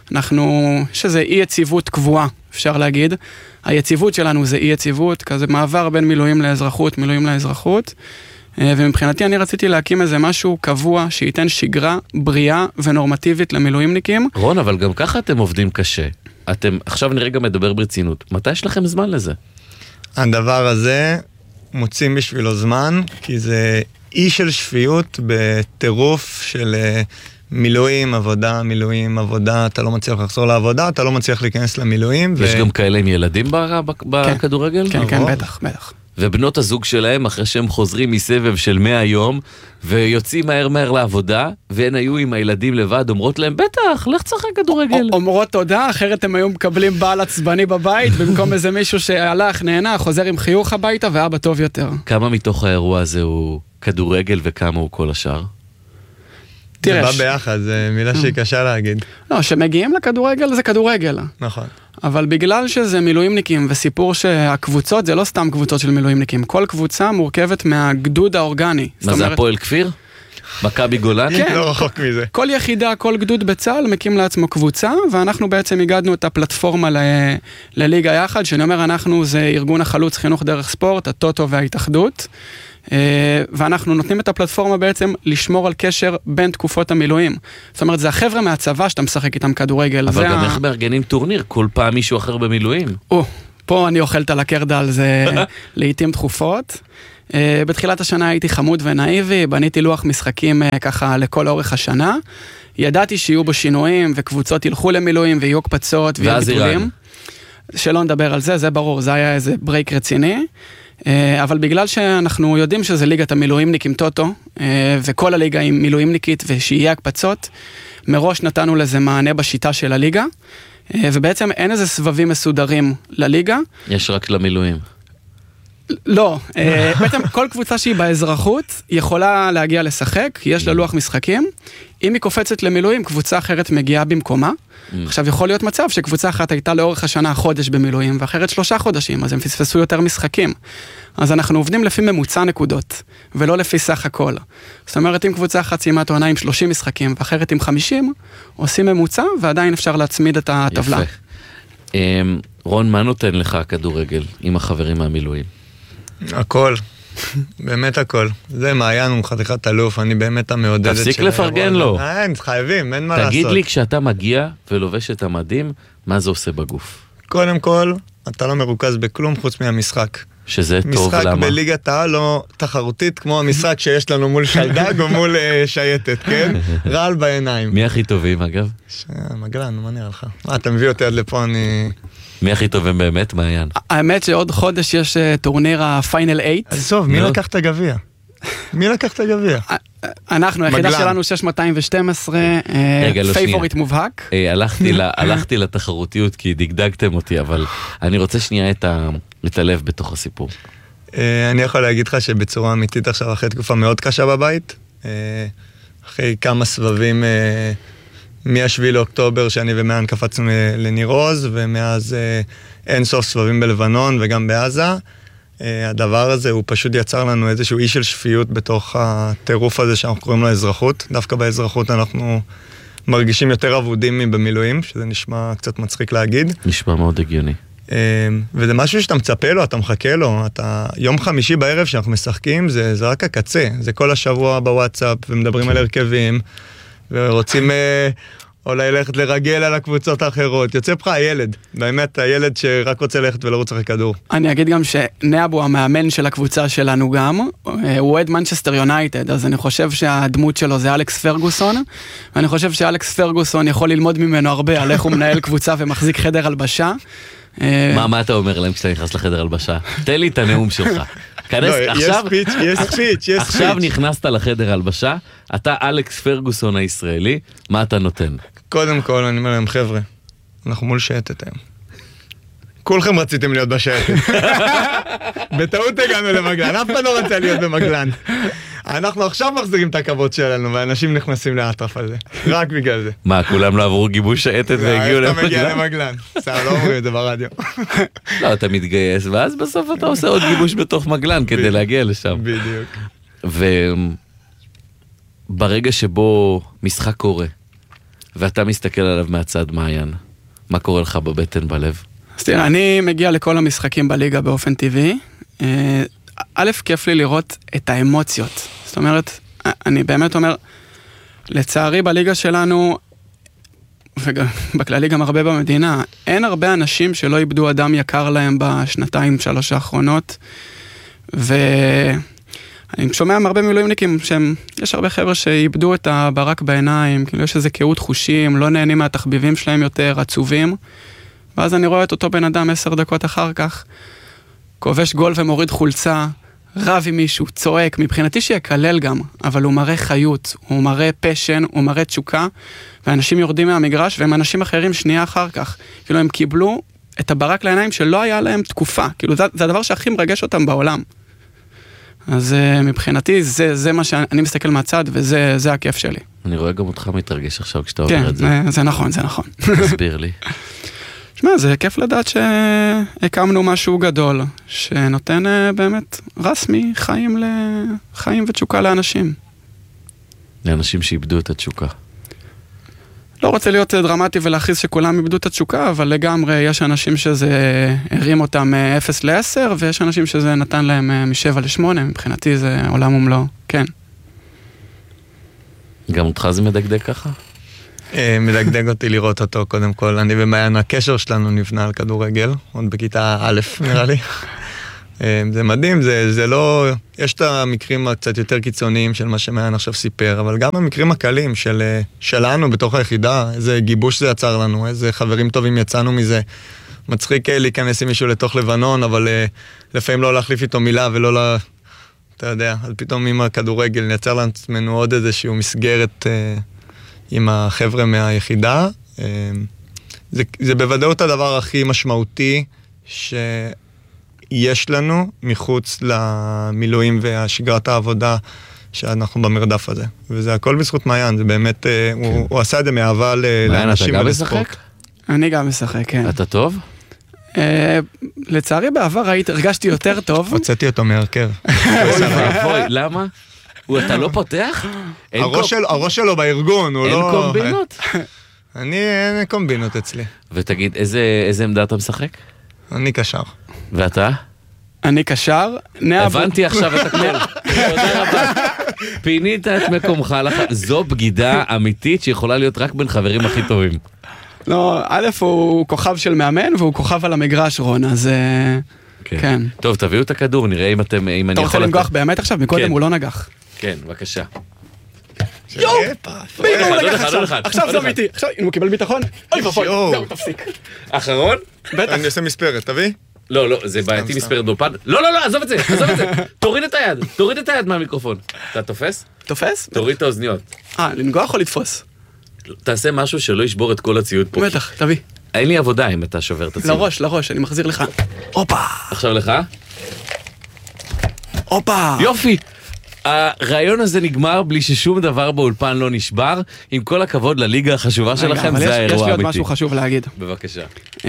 יש איזו אי יציבות קבועה, אפשר להגיד. היציבות שלנו זה אי יציבות, כזה מעבר בין מילואים לאזרחות, ומבחינתי אני רציתי להקים איזה משהו קבוע, שייתן שגרה בריאה ונורמטיבית למילואימניקים. רון, אבל גם ככה אתם עובדים קשה. עכשיו נראה גם מדבר ברצינות. מתי יש לכם זמן לזה? הדבר הזה מוצאים בשבילו זמן, כי זה אי של שפיות בטירוף של מילואים, עבודה, אתה לא מצליח לחזור לעבודה, אתה לא מצליח להיכנס למילואים. יש גם כאלה עם ילדים בכדורגל? כן, בטח. ובנות הזוג שלהם, אחרי שהם חוזרים מסבב של 100 יום, ויוצאים מהר לעבודה, והן היו עם הילדים לבד, אומרות להם, בטח, לך צחק כדורגל. אומרות תודה, אחרת הם היו מקבלים בעל עצבני בבית, במקום איזה מישהו שהלך, נהנה, חוזר עם חיוך הביתה, ואבא טוב יותר. כמה מתוך האירוע הזה הוא כדורגל, וכמה הוא כל השאר? זה בא ביחד, זה מילה שהיא קשה להגיד. לא, שמגיעים לכדורגל זה כדורגל. נכון. אבל בגלל שזה מילואימניקים, וסיפור שהקבוצות זה לא סתם קבוצות של מילואימניקים, כל קבוצה מורכבת מהגדוד האורגני. מה זה, הפועל כפיר? מכבי גולני? כן. לא רחוק מזה. כל יחידה, כל גדוד בצה"ל מקים לעצמו קבוצה, ואנחנו בעצם הגדנו את הפלטפורמה לליגה יחד, שאני אומר, אנחנו זה ארגון החלוץ חינוך דרך ספורט, הטוטו וההתאחדות, ואנחנו נותנים את הפלטפורמה בעצם לשמור על קשר בין תקופות המילואים. זאת אומרת, זה החבר'ה מהצבא שאתה משחק איתם כדורגל. אבל גם איך מארגנים טורניר, כל פעם מישהו אחר במילואים. פה אני אוכלת על הקרדל, זה לעתים תכופות. בתחילת השנה הייתי חמוד ונאיבי, בניתי לוח משחקים ככה לכל אורך השנה. ידעתי שיהיו בו שינויים וקבוצות ילכו למילואים ויהיו הקפצות ויהיו ביטולים. שלא נדבר על זה, זה ברור, זה היה איזה ברייק רציני. אבל בגלל שאנחנו יודעים שזה ליגת המילואימניק עם טוטו, וכל הליגה היא מילואימניקית ושיהיה הקפצות, מראש נתנו לזה מענה בשיטה של הליגה, ובעצם אין איזה סבבים מסודרים לליגה. יש רק למילואים. לא, בעצם כל קבוצה שהיא באזרחות יכולה להגיע לשחק, יש לה לוח משחקים, אם היא קופצת למילואים, קבוצה אחרת מגיעה במקומה. עכשיו יכול להיות מצב שקבוצה אחת הייתה לאורך השנה חודש במילואים, ואחרת 3 חודשים, אז הם פספסו יותר משחקים. אז אנחנו עובדים לפי ממוצע נקודות, ולא לפי סך הכל. זאת אומרת, אם קבוצה אחת סיימה עונה עם 30 משחקים, ואחרת עם 50, עושים ממוצע, ועדיין אפשר להצמיד את הטבלה. יפה. רון, מה נותן לך הכדורגל עם החברים מהמילואים? הכל. באמת הכל. זה מעיין הוא חתיכת אלוף, אני באמת המעודדת תפסיק לפרגן לו. אין, חייבים, אין מה לעשות. תגיד לי, כשאתה מגיע ולובש את המדים, מה זה עושה בגוף? קודם כל, אתה לא מרוכז בכלום חוץ מהמשחק. שזה טוב, למה? משחק בליגת העל לא תחרותית, כמו המשחק שיש לנו מול שלדג או מול שייטת, כן? רעל בעיניים. מי הכי טובים, אגב? מגלן, מה נראה לך? אתה מביא אותי עד לפה, אני... מי הכי טובים באמת, מעיין? האמת שעוד חודש יש טורניר הפיינל 8. עזוב, מי לקח את הגביע? מי לקח את הגביע? אנחנו, היחידה שלנו 6212, פייבוריט מובהק. הלכתי לתחרותיות כי דגדגתם אותי, אבל אני רוצה שנייה את הלב בתוך הסיפור. אני יכול להגיד לך שבצורה אמיתית עכשיו, אחרי תקופה מאוד קשה בבית, אחרי כמה סבבים מ-7 לאוקטובר שאני ומעיין קפצנו לניר עוז, ומאז אין סוף סבבים בלבנון וגם בעזה, הדבר הזה הוא פשוט יצר לנו איזשהו אי של שפיות בתוך הטירוף הזה שאנחנו קוראים לו אזרחות. דווקא באזרחות אנחנו מרגישים יותר עבודים מבמילואים, שזה נשמע קצת מצחיק להגיד. נשמע מאוד הגיוני. וזה משהו שאתה מצפה לו, אתה מחכה לו. יום חמישי בערב שאנחנו משחקים, זה רק הקצה. זה כל השבוע בוואטסאפ, ומדברים על הרכבים, ורוצים אולי ללכת לרגל על הקבוצות האחרות. יוצא פך הילד, באמת הילד שרק רוצה ללכת ולרוץ אחרי כדור. אני אגיד גם שנאבו המאמן של הקבוצה שלנו גם, הוא אוהד מנצ'סטר יונייטד, אז אני חושב שהדמות שלו זה אלכס פרגוסון, ואני חושב שאלכס פרגוסון יכול ללמוד ממנו הרבה על איך הוא מנהל קבוצה ומחזיק חדר הלבשה. מה אתה אומר להם כשאתה נכנס לחדר הלבשה? תן לי את הנאום שלך. יש ספיץ'. עכשיו נכנסת לחדר הלבשה, אתה אלכס פרגוסון הישראלי, מה אתה נותן? קודם כל, אני אומר להם, חבר'ה, אנחנו מול שייטת היום. כולכם רציתם להיות בשייטת. בטעות הגענו למגלן, אף אחד לא רצה להיות במגלן. אנחנו עכשיו מחזירים את הכבוד שלנו, ואנשים נכנסים לאטרף על זה. רק בגלל זה. מה, כולם לא עברו גיבוש שייטת והגיעו למגלן? אתה מגיע למגלן. סתם, לא אומרים את זה ברדיו. לא, אתה מתגייס, ואז בסוף אתה עושה עוד גיבוש בתוך מגלן כדי להגיע לשם. בדיוק. וברגע שבו משחק קורה, ואתה מסתכל עליו מהצד מעיין, מה קורה לך בבטן, בלב? אז תראה, אני מגיע לכל המשחקים בליגה באופן טבעי. א', כיף לי לראות את האמוציות. זאת אומרת, אני באמת אומר, לצערי בליגה שלנו, ובכללי גם הרבה במדינה, אין הרבה אנשים שלא איבדו אדם יקר להם בשנתיים, 3 האחרונות, ואני שומע מהרבה מילואימניקים יש הרבה חבר'ה שאיבדו את הברק בעיניים, כאילו יש איזה קהות חושים, לא נהנים מהתחביבים שלהם יותר, עצובים, ואז אני רואה את אותו בן אדם 10 דקות אחר כך, כובש גול ומוריד חולצה, רב עם מישהו, צועק, מבחינתי שיקלל גם, אבל הוא מראה חיות, הוא מראה פשן, הוא מראה תשוקה, ואנשים יורדים מהמגרש, והם אנשים אחרים שנייה אחר כך. כאילו הם קיבלו את הברק לעיניים שלא היה להם תקופה, כאילו זה הדבר שהכי מרגש אותם בעולם. אז מבחינתי זה מה שאני מסתכל מהצד, וזה הכיף שלי. אני רואה גם אותך מתרגש עכשיו כשאתה אומר את זה. כן, זה נכון. תסביר לי. שמע, זה כיף לדעת שהקמנו משהו גדול, שנותן באמת רסמי חיים ותשוקה לאנשים. לאנשים שאיבדו את התשוקה. לא רוצה להיות דרמטי ולהכריז שכולם איבדו את התשוקה, אבל לגמרי יש אנשים שזה הרים אותם 0 ל-10, ויש אנשים שזה נתן להם מ-7 ל-8, מבחינתי זה עולם ומלואו, כן. גם אותך זה מדגדג ככה? מדגדג אותי לראות אותו קודם כל. אני ומעיין, הקשר שלנו נבנה על כדורגל, עוד בכיתה א' נראה לי. זה מדהים, זה לא... יש את המקרים הקצת יותר קיצוניים של מה שמעיין עכשיו סיפר, אבל גם המקרים הקלים שלנו בתוך היחידה, איזה גיבוש זה יצר לנו, איזה חברים טובים יצאנו מזה. מצחיק להיכנס עם מישהו לתוך לבנון, אבל לפעמים לא להחליף איתו מילה ולא אתה יודע, אז פתאום עם הכדורגל נייצר לעצמנו עוד איזשהו מסגרת עם החבר'ה מהיחידה. זה בוודאות הדבר הכי משמעותי שיש לנו מחוץ למילואים והשגרת העבודה שאנחנו במרדף הזה. וזה הכל בזכות מעיין, זה באמת, הוא עשה את זה מאהבה לאנשים ולספורט. אני גם משחק, כן. אתה טוב? לצערי בעבר הרגשתי יותר טוב. הוצאתי אותו מהרכב. למה? אתה לא פותח? הראש שלו בארגון, הוא לא... אין קומבינות? אין קומבינות אצלי. ותגיד, איזה עמדה אתה משחק? אני קשר. ואתה? אני קשר. הבנתי עכשיו את הכל. תודה רבה. פינית את מקומך. זו בגידה אמיתית שיכולה להיות רק בין חברים הכי טובים. לא, א' הוא כוכב של מאמן והוא כוכב על המגרש, רון, אז כן. טוב, תביאו את הכדור, נראה אם אתם... אתה רוצה לנגוח באמת עכשיו? מקודם הוא לא נגח. כן, בבקשה. יואו! בינו הוא נגח עכשיו. עכשיו זה אמיתי. עכשיו, אם הוא קיבל ביטחון, אוי ואבוי, זהו, תפסיק. אחרון? בטח. אני עושה מספרת, תביא? לא, זה בעייתי מספרת באולפן. לא, עזוב את זה. תוריד את היד מהמיקרופון. אתה תופס? תופס? תוריד את האוזניות. לנגוח או לתפוס? תעשה משהו שלא ישבור את כל הציוד פה. בטח, תביא. אין לי עבודה אם אתה שובר את הציוד. לראש, אני מחזיר לך. הופה! עכשיו לך? הופה! יופי! הרעיון הזה נגמר בלי ששום דבר באולפן לא נשבר. עם כל הכבוד לליגה החשובה שלכם, זה האירוע האמיתי. יש לי עוד משהו חשוב להגיד. בבקשה.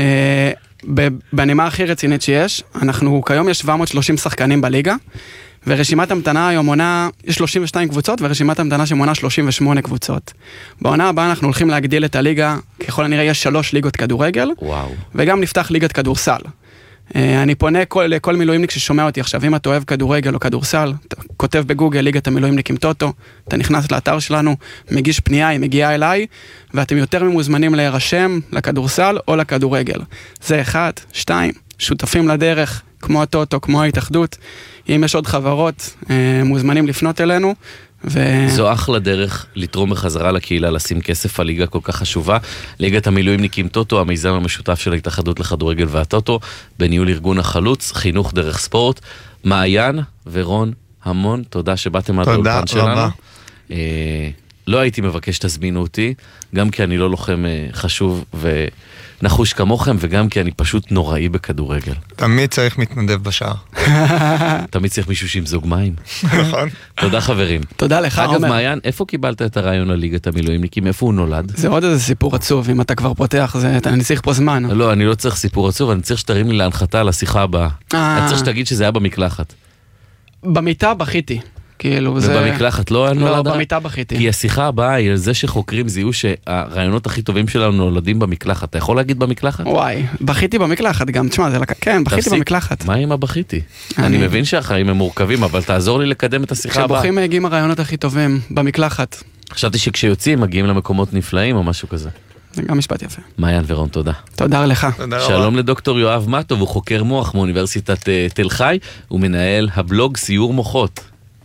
בנימה הכי רצינית שיש, כיום יש 730 שחקנים בליגה, ורשימת המתנה היום מונה, יש 32 קבוצות, ורשימת המתנה שמונה 38 קבוצות. בעונה הבאה אנחנו הולכים להגדיל את הליגה, ככל הנראה יש 3 ליגות כדורגל, וגם נפתח ליגת כדורסל. אני פונה לכל מילואימניק ששומע אותי עכשיו, אם אתה אוהב כדורגל או כדורסל, אתה כותב בגוגל ליגת המילואימניקים טוטו, אתה נכנס לאתר שלנו, מגיש פנייה, היא מגיעה אליי, ואתם יותר ממוזמנים להירשם לכדורסל או לכדורגל. זה 1, 2, שותפים לדרך, כמו הטוטו, כמו ההתאחדות. אם יש עוד חברות, מוזמנים לפנות אלינו. זו אחלה דרך לתרום בחזרה לקהילה, לשים כסף על ליגה כל כך חשובה. ליגת המילואימניקים טוטו, המיזם המשותף של ההתאחדות לכדורגל והטוטו, בניהול ארגון החלוץ, חינוך דרך ספורט. מעיין ורון, המון תודה שבאתם עד האולפן שלנו. תודה רבה. לא הייתי מבקש שתזמינו אותי, גם כי אני לא לוחם חשוב ונחוש כמוכם, וגם כי אני פשוט נוראי בכדורגל. תמיד צריך מתנדב בשער. תמיד צריך מישהו שימזוג מים. נכון. תודה חברים. תודה לך, עומר. אגב, מעיין, איפה קיבלת את הרעיון על ליגת המילואימניקים? איפה הוא נולד? זה עוד איזה סיפור עצוב, אם אתה כבר פותח, אני צריך פה זמן. לא, אני לא צריך סיפור עצוב, אני צריך שתרים לי להנחתה על השיחה הבאה. אני צריך שתגיד שזה היה במקלחת. במיטה בכיתי. ובמקלחת לא נולד? לא, במיטה בכיתי. כי השיחה הבאה היא על זה שחוקרים זיהו שהרעיונות הכי טובים שלנו נולדים במקלחת. אתה יכול להגיד במקלחת? וואי, בכיתי במקלחת גם, תשמע, כן, בכיתי במקלחת. מה עם הבכיתי? אני מבין שהחיים הם מורכבים, אבל תעזור לי לקדם את השיחה הבאה. כשבוכים מגיעים הרעיונות הכי טובים, במקלחת. חשבתי שכשיוצאים מגיעים למקומות נפלאים או משהו כזה. זה גם משפט יפה. מעיין ורון, תודה. תודה לך. שלום לדוקטור יואב מטוב, הוא חוקר מוח מאוניברסיטת תל חי, הוא מנהל הבלוג סיור מוחות.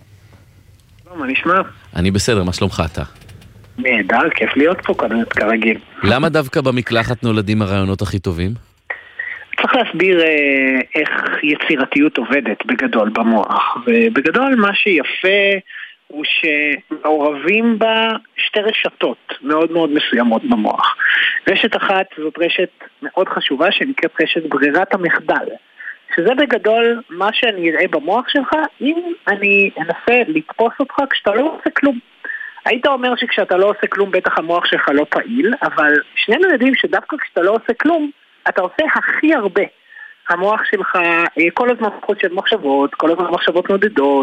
מה נשמע? אני בסדר, מה שלומך אתה? נהדר, כיף להיות פה כרגיל. למה דווקא במקלחת נולדים הרעיונות הכי טובים? צריך להסביר איך יצירתיות עובדת בגדול במוח, ובגדול מה שיפה הוא שמעורבים בה 2 רשתות מאוד מאוד מסוימות במוח. רשת אחת זאת רשת מאוד חשובה שנקראת רשת ברירת המחדל, שזה בגדול מה שאני אראה במוח שלך אם אני אנסה לתפוס אותך כשאתה לא עושה כלום. היית אומר שכשאתה לא עושה כלום בטח המוח שלך לא פעיל, אבל שנינו יודעים שדווקא כשאתה לא עושה כלום אתה עושה הכי הרבה. המוח שלך כל הזמן פחות של מחשבות, כל הזמן מחשבות נודדות,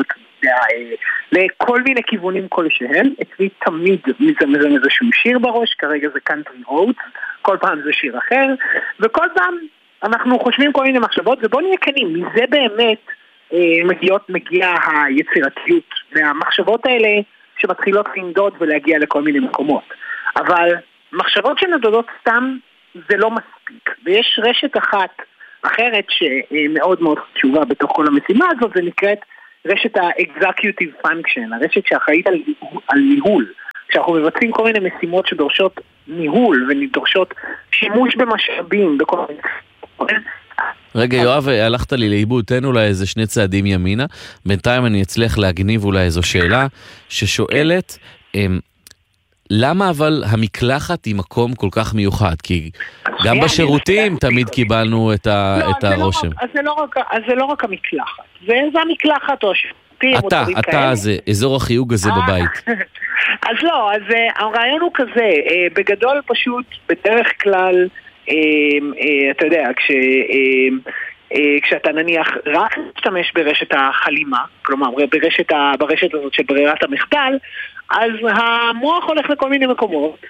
יודע, לכל מיני כיוונים כלשהם. אצלי תמיד מזמזם איזשהו שיר בראש, כרגע זה Country Roads, כל פעם זה שיר אחר, וכל פעם אנחנו חושבים כל מיני מחשבות, ובוא נהיה כנים, מזה באמת מגיעה היצירתיות, והמחשבות האלה שמתחילות לנדוד ולהגיע לכל מיני מקומות. אבל מחשבות שנדודות סתם זה לא מספיק, ויש רשת אחרת שמאוד מאוד חשובה בתוך כל המשימה הזאת, זה נקראת רשת ה-executive function, הרשת שאחראית על ניהול. כשאנחנו מבצעים כל מיני משימות שדורשות ניהול ודורשות שימוש במשאבים בכל מיני... רגע, יואב, הלכת לי לאיבוד, תן אולי איזה 2 צעדים ימינה, בינתיים אני אצליח להגניב אולי איזו שאלה ששואלת, למה אבל המקלחת היא מקום כל כך מיוחד? כי גם בשירותים תמיד קיבלנו את הרושם. אז זה לא רק המקלחת, זה המקלחת או השירותים. אתה, זה אזור החיוג הזה בבית. אז לא, אז הרעיון הוא כזה, בגדול פשוט, בדרך כלל, אתה יודע, כשאתה נניח רק משתמש ברשת החלימה, כלומר ברשת הזאת של ברירת המחדל, אז המוח הולך לכל מיני מקומות,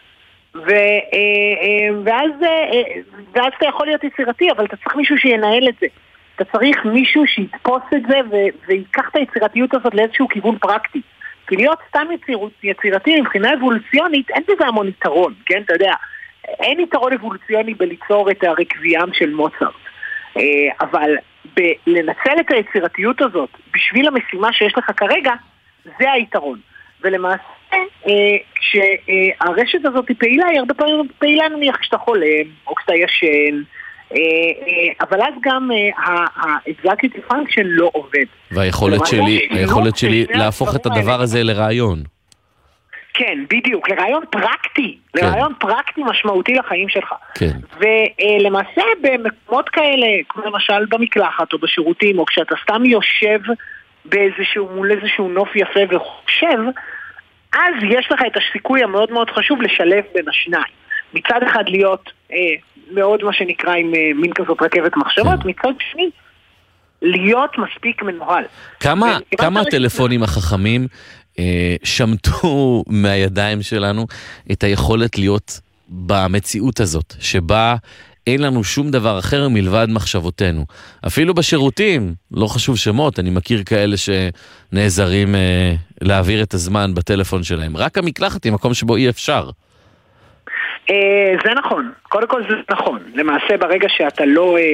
ואז אתה יכול להיות יצירתי, אבל אתה צריך מישהו שינהל את זה. אתה צריך מישהו שיתפוס את זה ויקח את היצירתיות הזאת לאיזשהו כיוון פרקטי. כי להיות סתם יצירתי מבחינה אבולוציונית, אין בזה המון יתרון, כן? אתה יודע, אין יתרון אבולוציוני בליצור את הרקביעם של מוצרט. אבל לנצל את היצירתיות הזאת בשביל המשימה שיש לך כרגע, זה היתרון. ולמעשה, כשהרשת הזאת היא פעילה, היא הרבה פעמים פעילה נניח כשאתה חולם, או כשאתה ישן, אבל אז גם ה-executive function לא עובד. והיכולת שלי להפוך את הדבר הזה לרעיון. כן, בדיוק, לרעיון פרקטי, לרעיון פרקטי משמעותי לחיים שלך. כן. ולמעשה במקומות כאלה, כמו למשל במקלחת או בשירותים, או כשאתה סתם יושב מול איזשהו נוף יפה וחושב, אז יש לך את הסיכוי המאוד מאוד חשוב לשלב בין השניים. מצד אחד להיות מאוד מה שנקרא עם מין כזאת רכבת מחשבות, מצד שני להיות מספיק מנוהל. כמה הטלפונים החכמים שמטו מהידיים שלנו את היכולת להיות במציאות הזאת, שבה אין לנו שום דבר אחר מלבד מחשבותינו. אפילו בשירותים, לא חשוב שמות, אני מכיר כאלה שנעזרים להעביר את הזמן בטלפון שלהם. רק המקלחת היא מקום שבו אי אפשר. זה נכון, קודם כל זה נכון. למעשה ברגע שאתה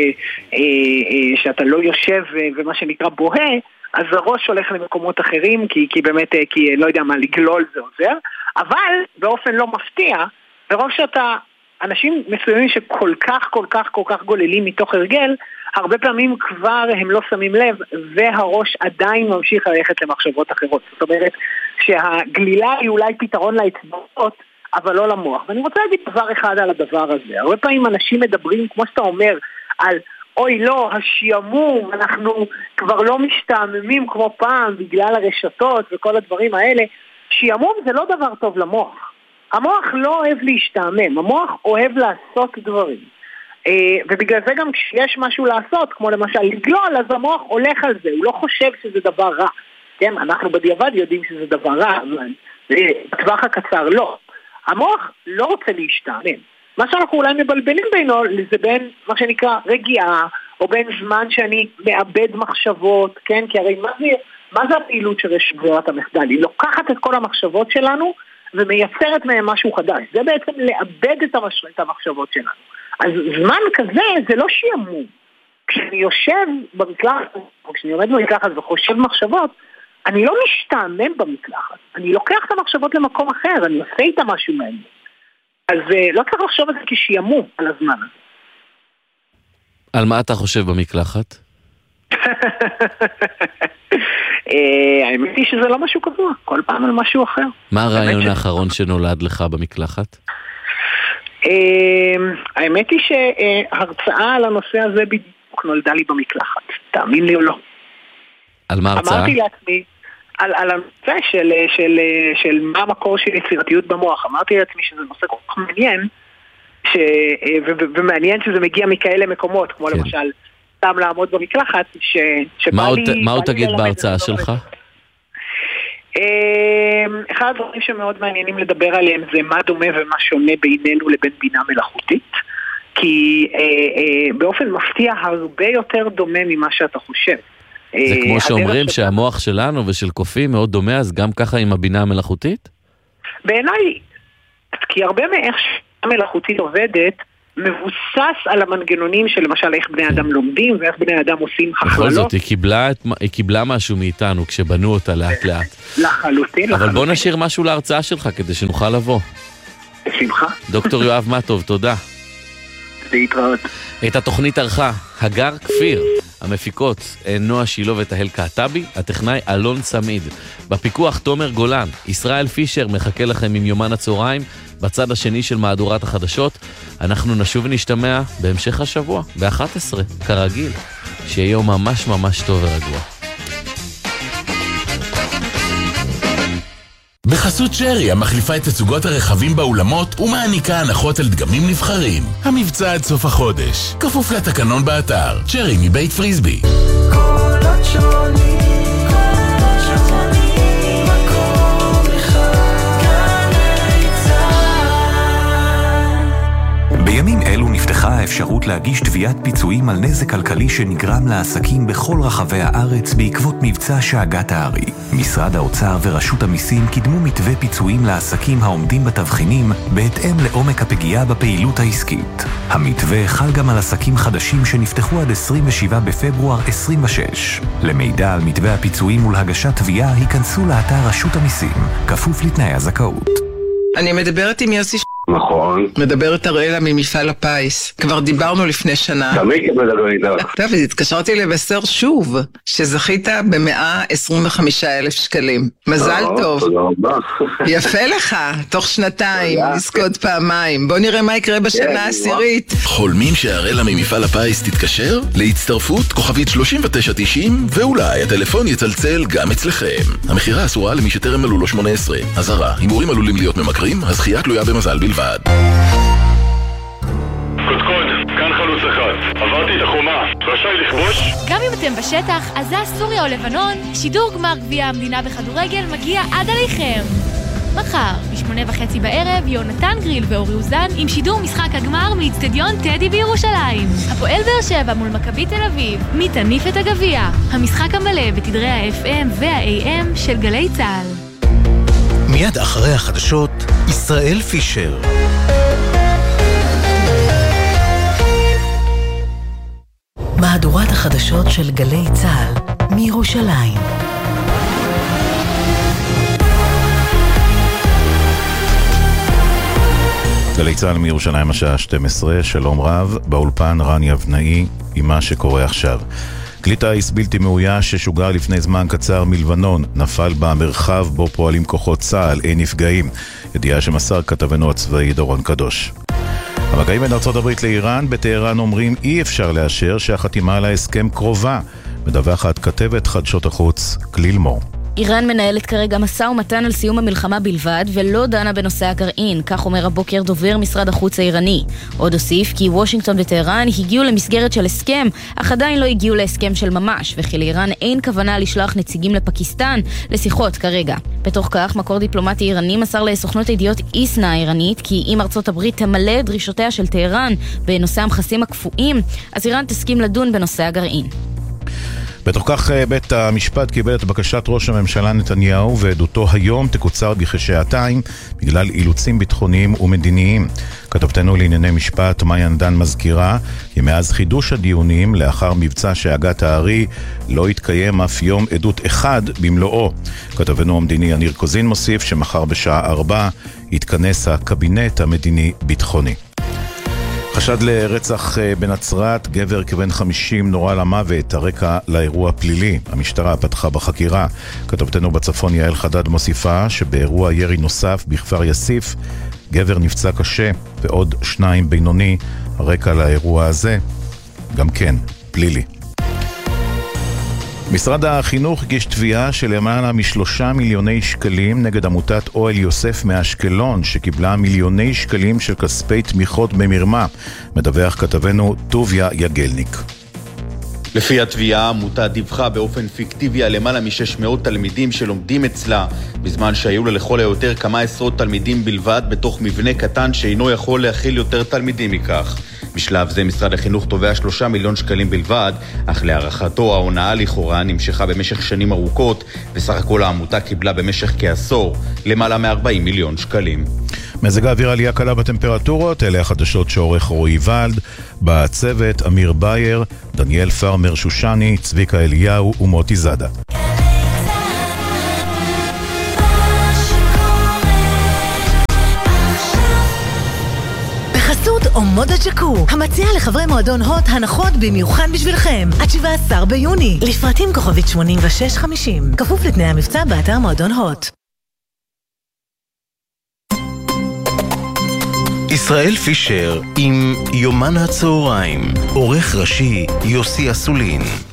לא יושב ומה שנקרא בוהה, אז הראש הולך למקומות אחרים, כי באמת, כי לא יודע מה, לגלול זה עוזר, אבל באופן לא מפתיע, ברוב שאתה, אנשים מסוימים שכל כך גוללים מתוך הרגל, הרבה פעמים כבר הם לא שמים לב, והראש עדיין ממשיך ללכת למחשבות אחרות. זאת אומרת, שהגלילה היא אולי פתרון לאצבעות, אבל לא למוח. ואני רוצה להגיד דבר אחד על הדבר הזה. הרבה פעמים אנשים מדברים, כמו שאתה אומר, על אוי לא, השעמום, אנחנו כבר לא משתעממים כמו פעם בגלל הרשתות וכל הדברים האלה. שעמום זה לא דבר טוב למוח. המוח לא אוהב להשתעמם, המוח אוהב לעשות דברים. ובגלל זה גם כשיש משהו לעשות, כמו למשל לגלול, אז המוח הולך על זה, הוא לא חושב שזה דבר רע. כן, אנחנו בדיעבד יודעים שזה דבר רע, אבל בטווח הקצר לא. המוח לא רוצה להשתעמם. מה שאנחנו אולי מבלבלים בינו, זה בין מה שנקרא רגיעה, או בין זמן שאני מאבד מחשבות, כן? כי הרי מה זה הפעילות של ברירת המחדל? היא לוקחת את כל המחשבות שלנו, ומייצרת מהם משהו חדש. זה בעצם לאבד את המחשבות שלנו. אז זמן כזה זה לא שעמום. כשאני יושב במקלחת, או כשאני עומד במקלחת וחושב מחשבות, אני לא משתעמם במקלחת. אני לוקח את המחשבות למקום אחר, אני עושה איתה משהו מעניין. אז לא צריך לחשוב על זה כשעמום על הזמן הזה. על מה אתה חושב במקלחת? האמת היא שזה לא משהו קבוע, כל פעם על משהו אחר. מה הרעיון האחרון שנולד לך במקלחת? האמת היא שהרצאה על הנושא הזה בדיוק נולדה לי במקלחת, תאמין לי או לא. על מה הרצאה? אמרתי לעצמי, על הנושא של מה המקור של יצירתיות במוח, אמרתי לעצמי שזה נושא כל כך מעניין, ומעניין שזה מגיע מכאלה מקומות, כמו למשל סתם לעמוד במקלחת, מה עוד תגיד בהרצאה שלך? אחד הדברים שמאוד מעניינים לדבר עליהם זה מה דומה ומה שונה בינינו לבין בינה מלאכותית, כי באופן מפתיע הרבה יותר דומה ממה שאתה חושב. זה כמו שאומרים שהמוח שלנו ושל קופים מאוד דומה, אז גם ככה עם הבינה המלאכותית? בעיניי, כי הרבה מאיך שהבינה מלאכותית עובדת, מבוסס על המנגנונים של למשל איך בני אדם לומדים ואיך בני אדם עושים הכללות. בכל זאת, היא קיבלה משהו מאיתנו כשבנו אותה לאט לאט. לחלוטין. אבל בוא נשאיר משהו להרצאה שלך כדי שנוכל לבוא. בשמחה. דוקטור יואב מטוב, תודה. להתראות. את התוכנית ערכה הגר כפיר, המפיקות נועה שילו ותהל קעטבי, הטכנאי אלון סמיד, בפיקוח תומר גולן. ישראל פישר מחכה לכם עם יומן הצהריים בצד השני של מהדורת החדשות. אנחנו נשוב ונשתמע בהמשך השבוע ב-11 כרגיל. שיהיה יום ממש ממש טוב ורגוע. בחסות שרי, המחליפה את תצוגות הרכבים באולמות ומעניקה הנחות על דגמים נבחרים. המבצע עד סוף החודש, כפוף לתקנון באתר. שרי מבית פריסבי. קולות שונים, מקום אחד, גלי צהל. בימים אלו נפתחה האפשרות להגיש תביעת פיצויים על נזק כלכלי שנגרם לעסקים בכל רחבי הארץ בעקבות מבצע שאגת הארי. משרד האוצר ורשות המיסים קידמו מתווה פיצויים לעסקים העומדים בתבחינים בהתאם לעומק הפגיעה בפעילות העסקית. המתווה חל גם על עסקים חדשים שנפתחו עד 27 בפברואר 26. למידע על מתווה הפיצויים ולהגשת תביעה היכנסו לאתר רשות המיסים, כפוף לתנאי הזכאות. אני מדברת עם יוסי נכון. מדברת אראלה ממפעל הפיס. כבר דיברנו לפני שנה. תמיד מדבר איתך. טוב, אז התקשרתי לבשר שוב, שזכית ב125,000 שקלים. מזל טוב. תודה רבה. יפה לך, תוך שנתיים, לזכות פעמיים. בוא נראה מה יקרה בשנה העשירית. חולמים שאראלה ממפעל הפיס תתקשר? להצטרפות כוכבית 3990, ואולי הטלפון יצלצל גם אצלכם. המחירה אסורה למי שטרם מלאו לו 18. אזהרה, הימורים עלולים להיות ממכרים, הזכייה תלויה במזל בלבד. קודקוד, כאן חלוץ אחד. עברתי את החומה, רשאי לכבוש? גם אם אתם בשטח, עזה, סוריה או לבנון, שידור גמר גביע המדינה בכדורגל מגיע עד עליכם. מחר, ב8:30 בערב, יונתן גריל ואורי אוזן עם שידור משחק הגמר מאצטדיון טדי בירושלים. הפועל באר שבע מול מכבי תל אביב, מי תניף את הגביע. המשחק המלא בתדרי ה-FM וה-AM של גלי צהל. מיד אחרי החדשות, ישראל פישר. מהדורת החדשות של גלי צהל מירושלים. גלי צהל מירושלים השעה 12, שלום רב, באולפן רן יבנאי עם מה שקורה עכשיו. כלי טיס בלתי מאויש ששוגר לפני זמן קצר מלבנון נפל במרחב בו פועלים כוחות צה"ל, אין נפגעים. ידיעה שמסר כתבנו הצבאי דורון קדוש. המגעים בין ארצות הברית לאיראן בטהרן אומרים אי אפשר לאשר שהחתימה על ההסכם קרובה. מדווחת כתבת חדשות החוץ כליל מור. איראן מנהלת כרגע משא ומתן על סיום המלחמה בלבד ולא דנה בנושא הגרעין, כך אומר הבוקר דובר משרד החוץ האיראני. עוד הוסיף כי וושינגטון וטהרן הגיעו למסגרת של הסכם, אך עדיין לא הגיעו להסכם של ממש, וכי לאיראן אין כוונה לשלוח נציגים לפקיסטן לשיחות כרגע. בתוך כך, מקור דיפלומטי איראני מסר לסוכנות הידיעות איסנה האיראנית כי אם ארצות הברית תמלא את דרישותיה של טהרן בנושא המכסים הקפואים, אז איראן תסכים לדון בנושא הגרעין. בתוך כך בית המשפט קיבל את בקשת ראש הממשלה נתניהו ועדותו היום תקוצר בכשעתיים בגלל אילוצים ביטחוניים ומדיניים. כתבתנו לענייני משפט מאיה נדן מזכירה כי מאז חידוש הדיונים לאחר מבצע שאגת הארי לא התקיים אף יום עדות אחד במלואו. כתבנו המדיני יניר קוזין מוסיף שמחר בשעה 4 יתכנס הקבינט המדיני-ביטחוני. חשד לרצח בנצרת, גבר כבן 50 נורה למוות, הרקע לאירוע פלילי. המשטרה פתחה בחקירה. כתבתנו בצפון יעל חדד מוסיפה שבאירוע ירי נוסף בכפר יסיף, גבר נפצע קשה ועוד 2 בינוני. הרקע לאירוע הזה גם כן פלילי. משרד החינוך הגיש תביעה של למעלה מ3 מיליוני שקלים נגד עמותת אוהל יוסף מאשקלון שקיבלה מיליוני שקלים של כספי תמיכות במרמה. מדווח כתבנו טוביה יגלניק. לפי התביעה, העמותה דיווחה באופן פיקטיבי על למעלה מ-600 תלמידים שלומדים אצלה, בזמן שהיו לה לכל היותר כמה עשרות תלמידים בלבד בתוך מבנה קטן שאינו יכול להכיל יותר תלמידים מכך. בשלב זה משרד החינוך תובע 3 מיליון שקלים בלבד, אך להערכתו ההונאה לכאורה נמשכה במשך שנים ארוכות, וסך הכל העמותה קיבלה במשך כעשור למעלה מ-40 מיליון שקלים. מזג האוויר עלייה קלה בטמפרטורות, אלה החדשות שעורך רועי ולד, בצוות אמיר בייר, דניאל פרמר שושני, צביקה אליהו ומוטי זדה. בחסות אומודה ג'קו, המציע לחברי מועדון הוט הנחות במיוחד בשבילכם, עד 17 ביוני, לפרטים כוכבית 8650, כפוף לתנאי המבצע באתר מועדון הוט. ישראל פישר עם יומן הצהריים, עורך ראשי יוסי אסולין.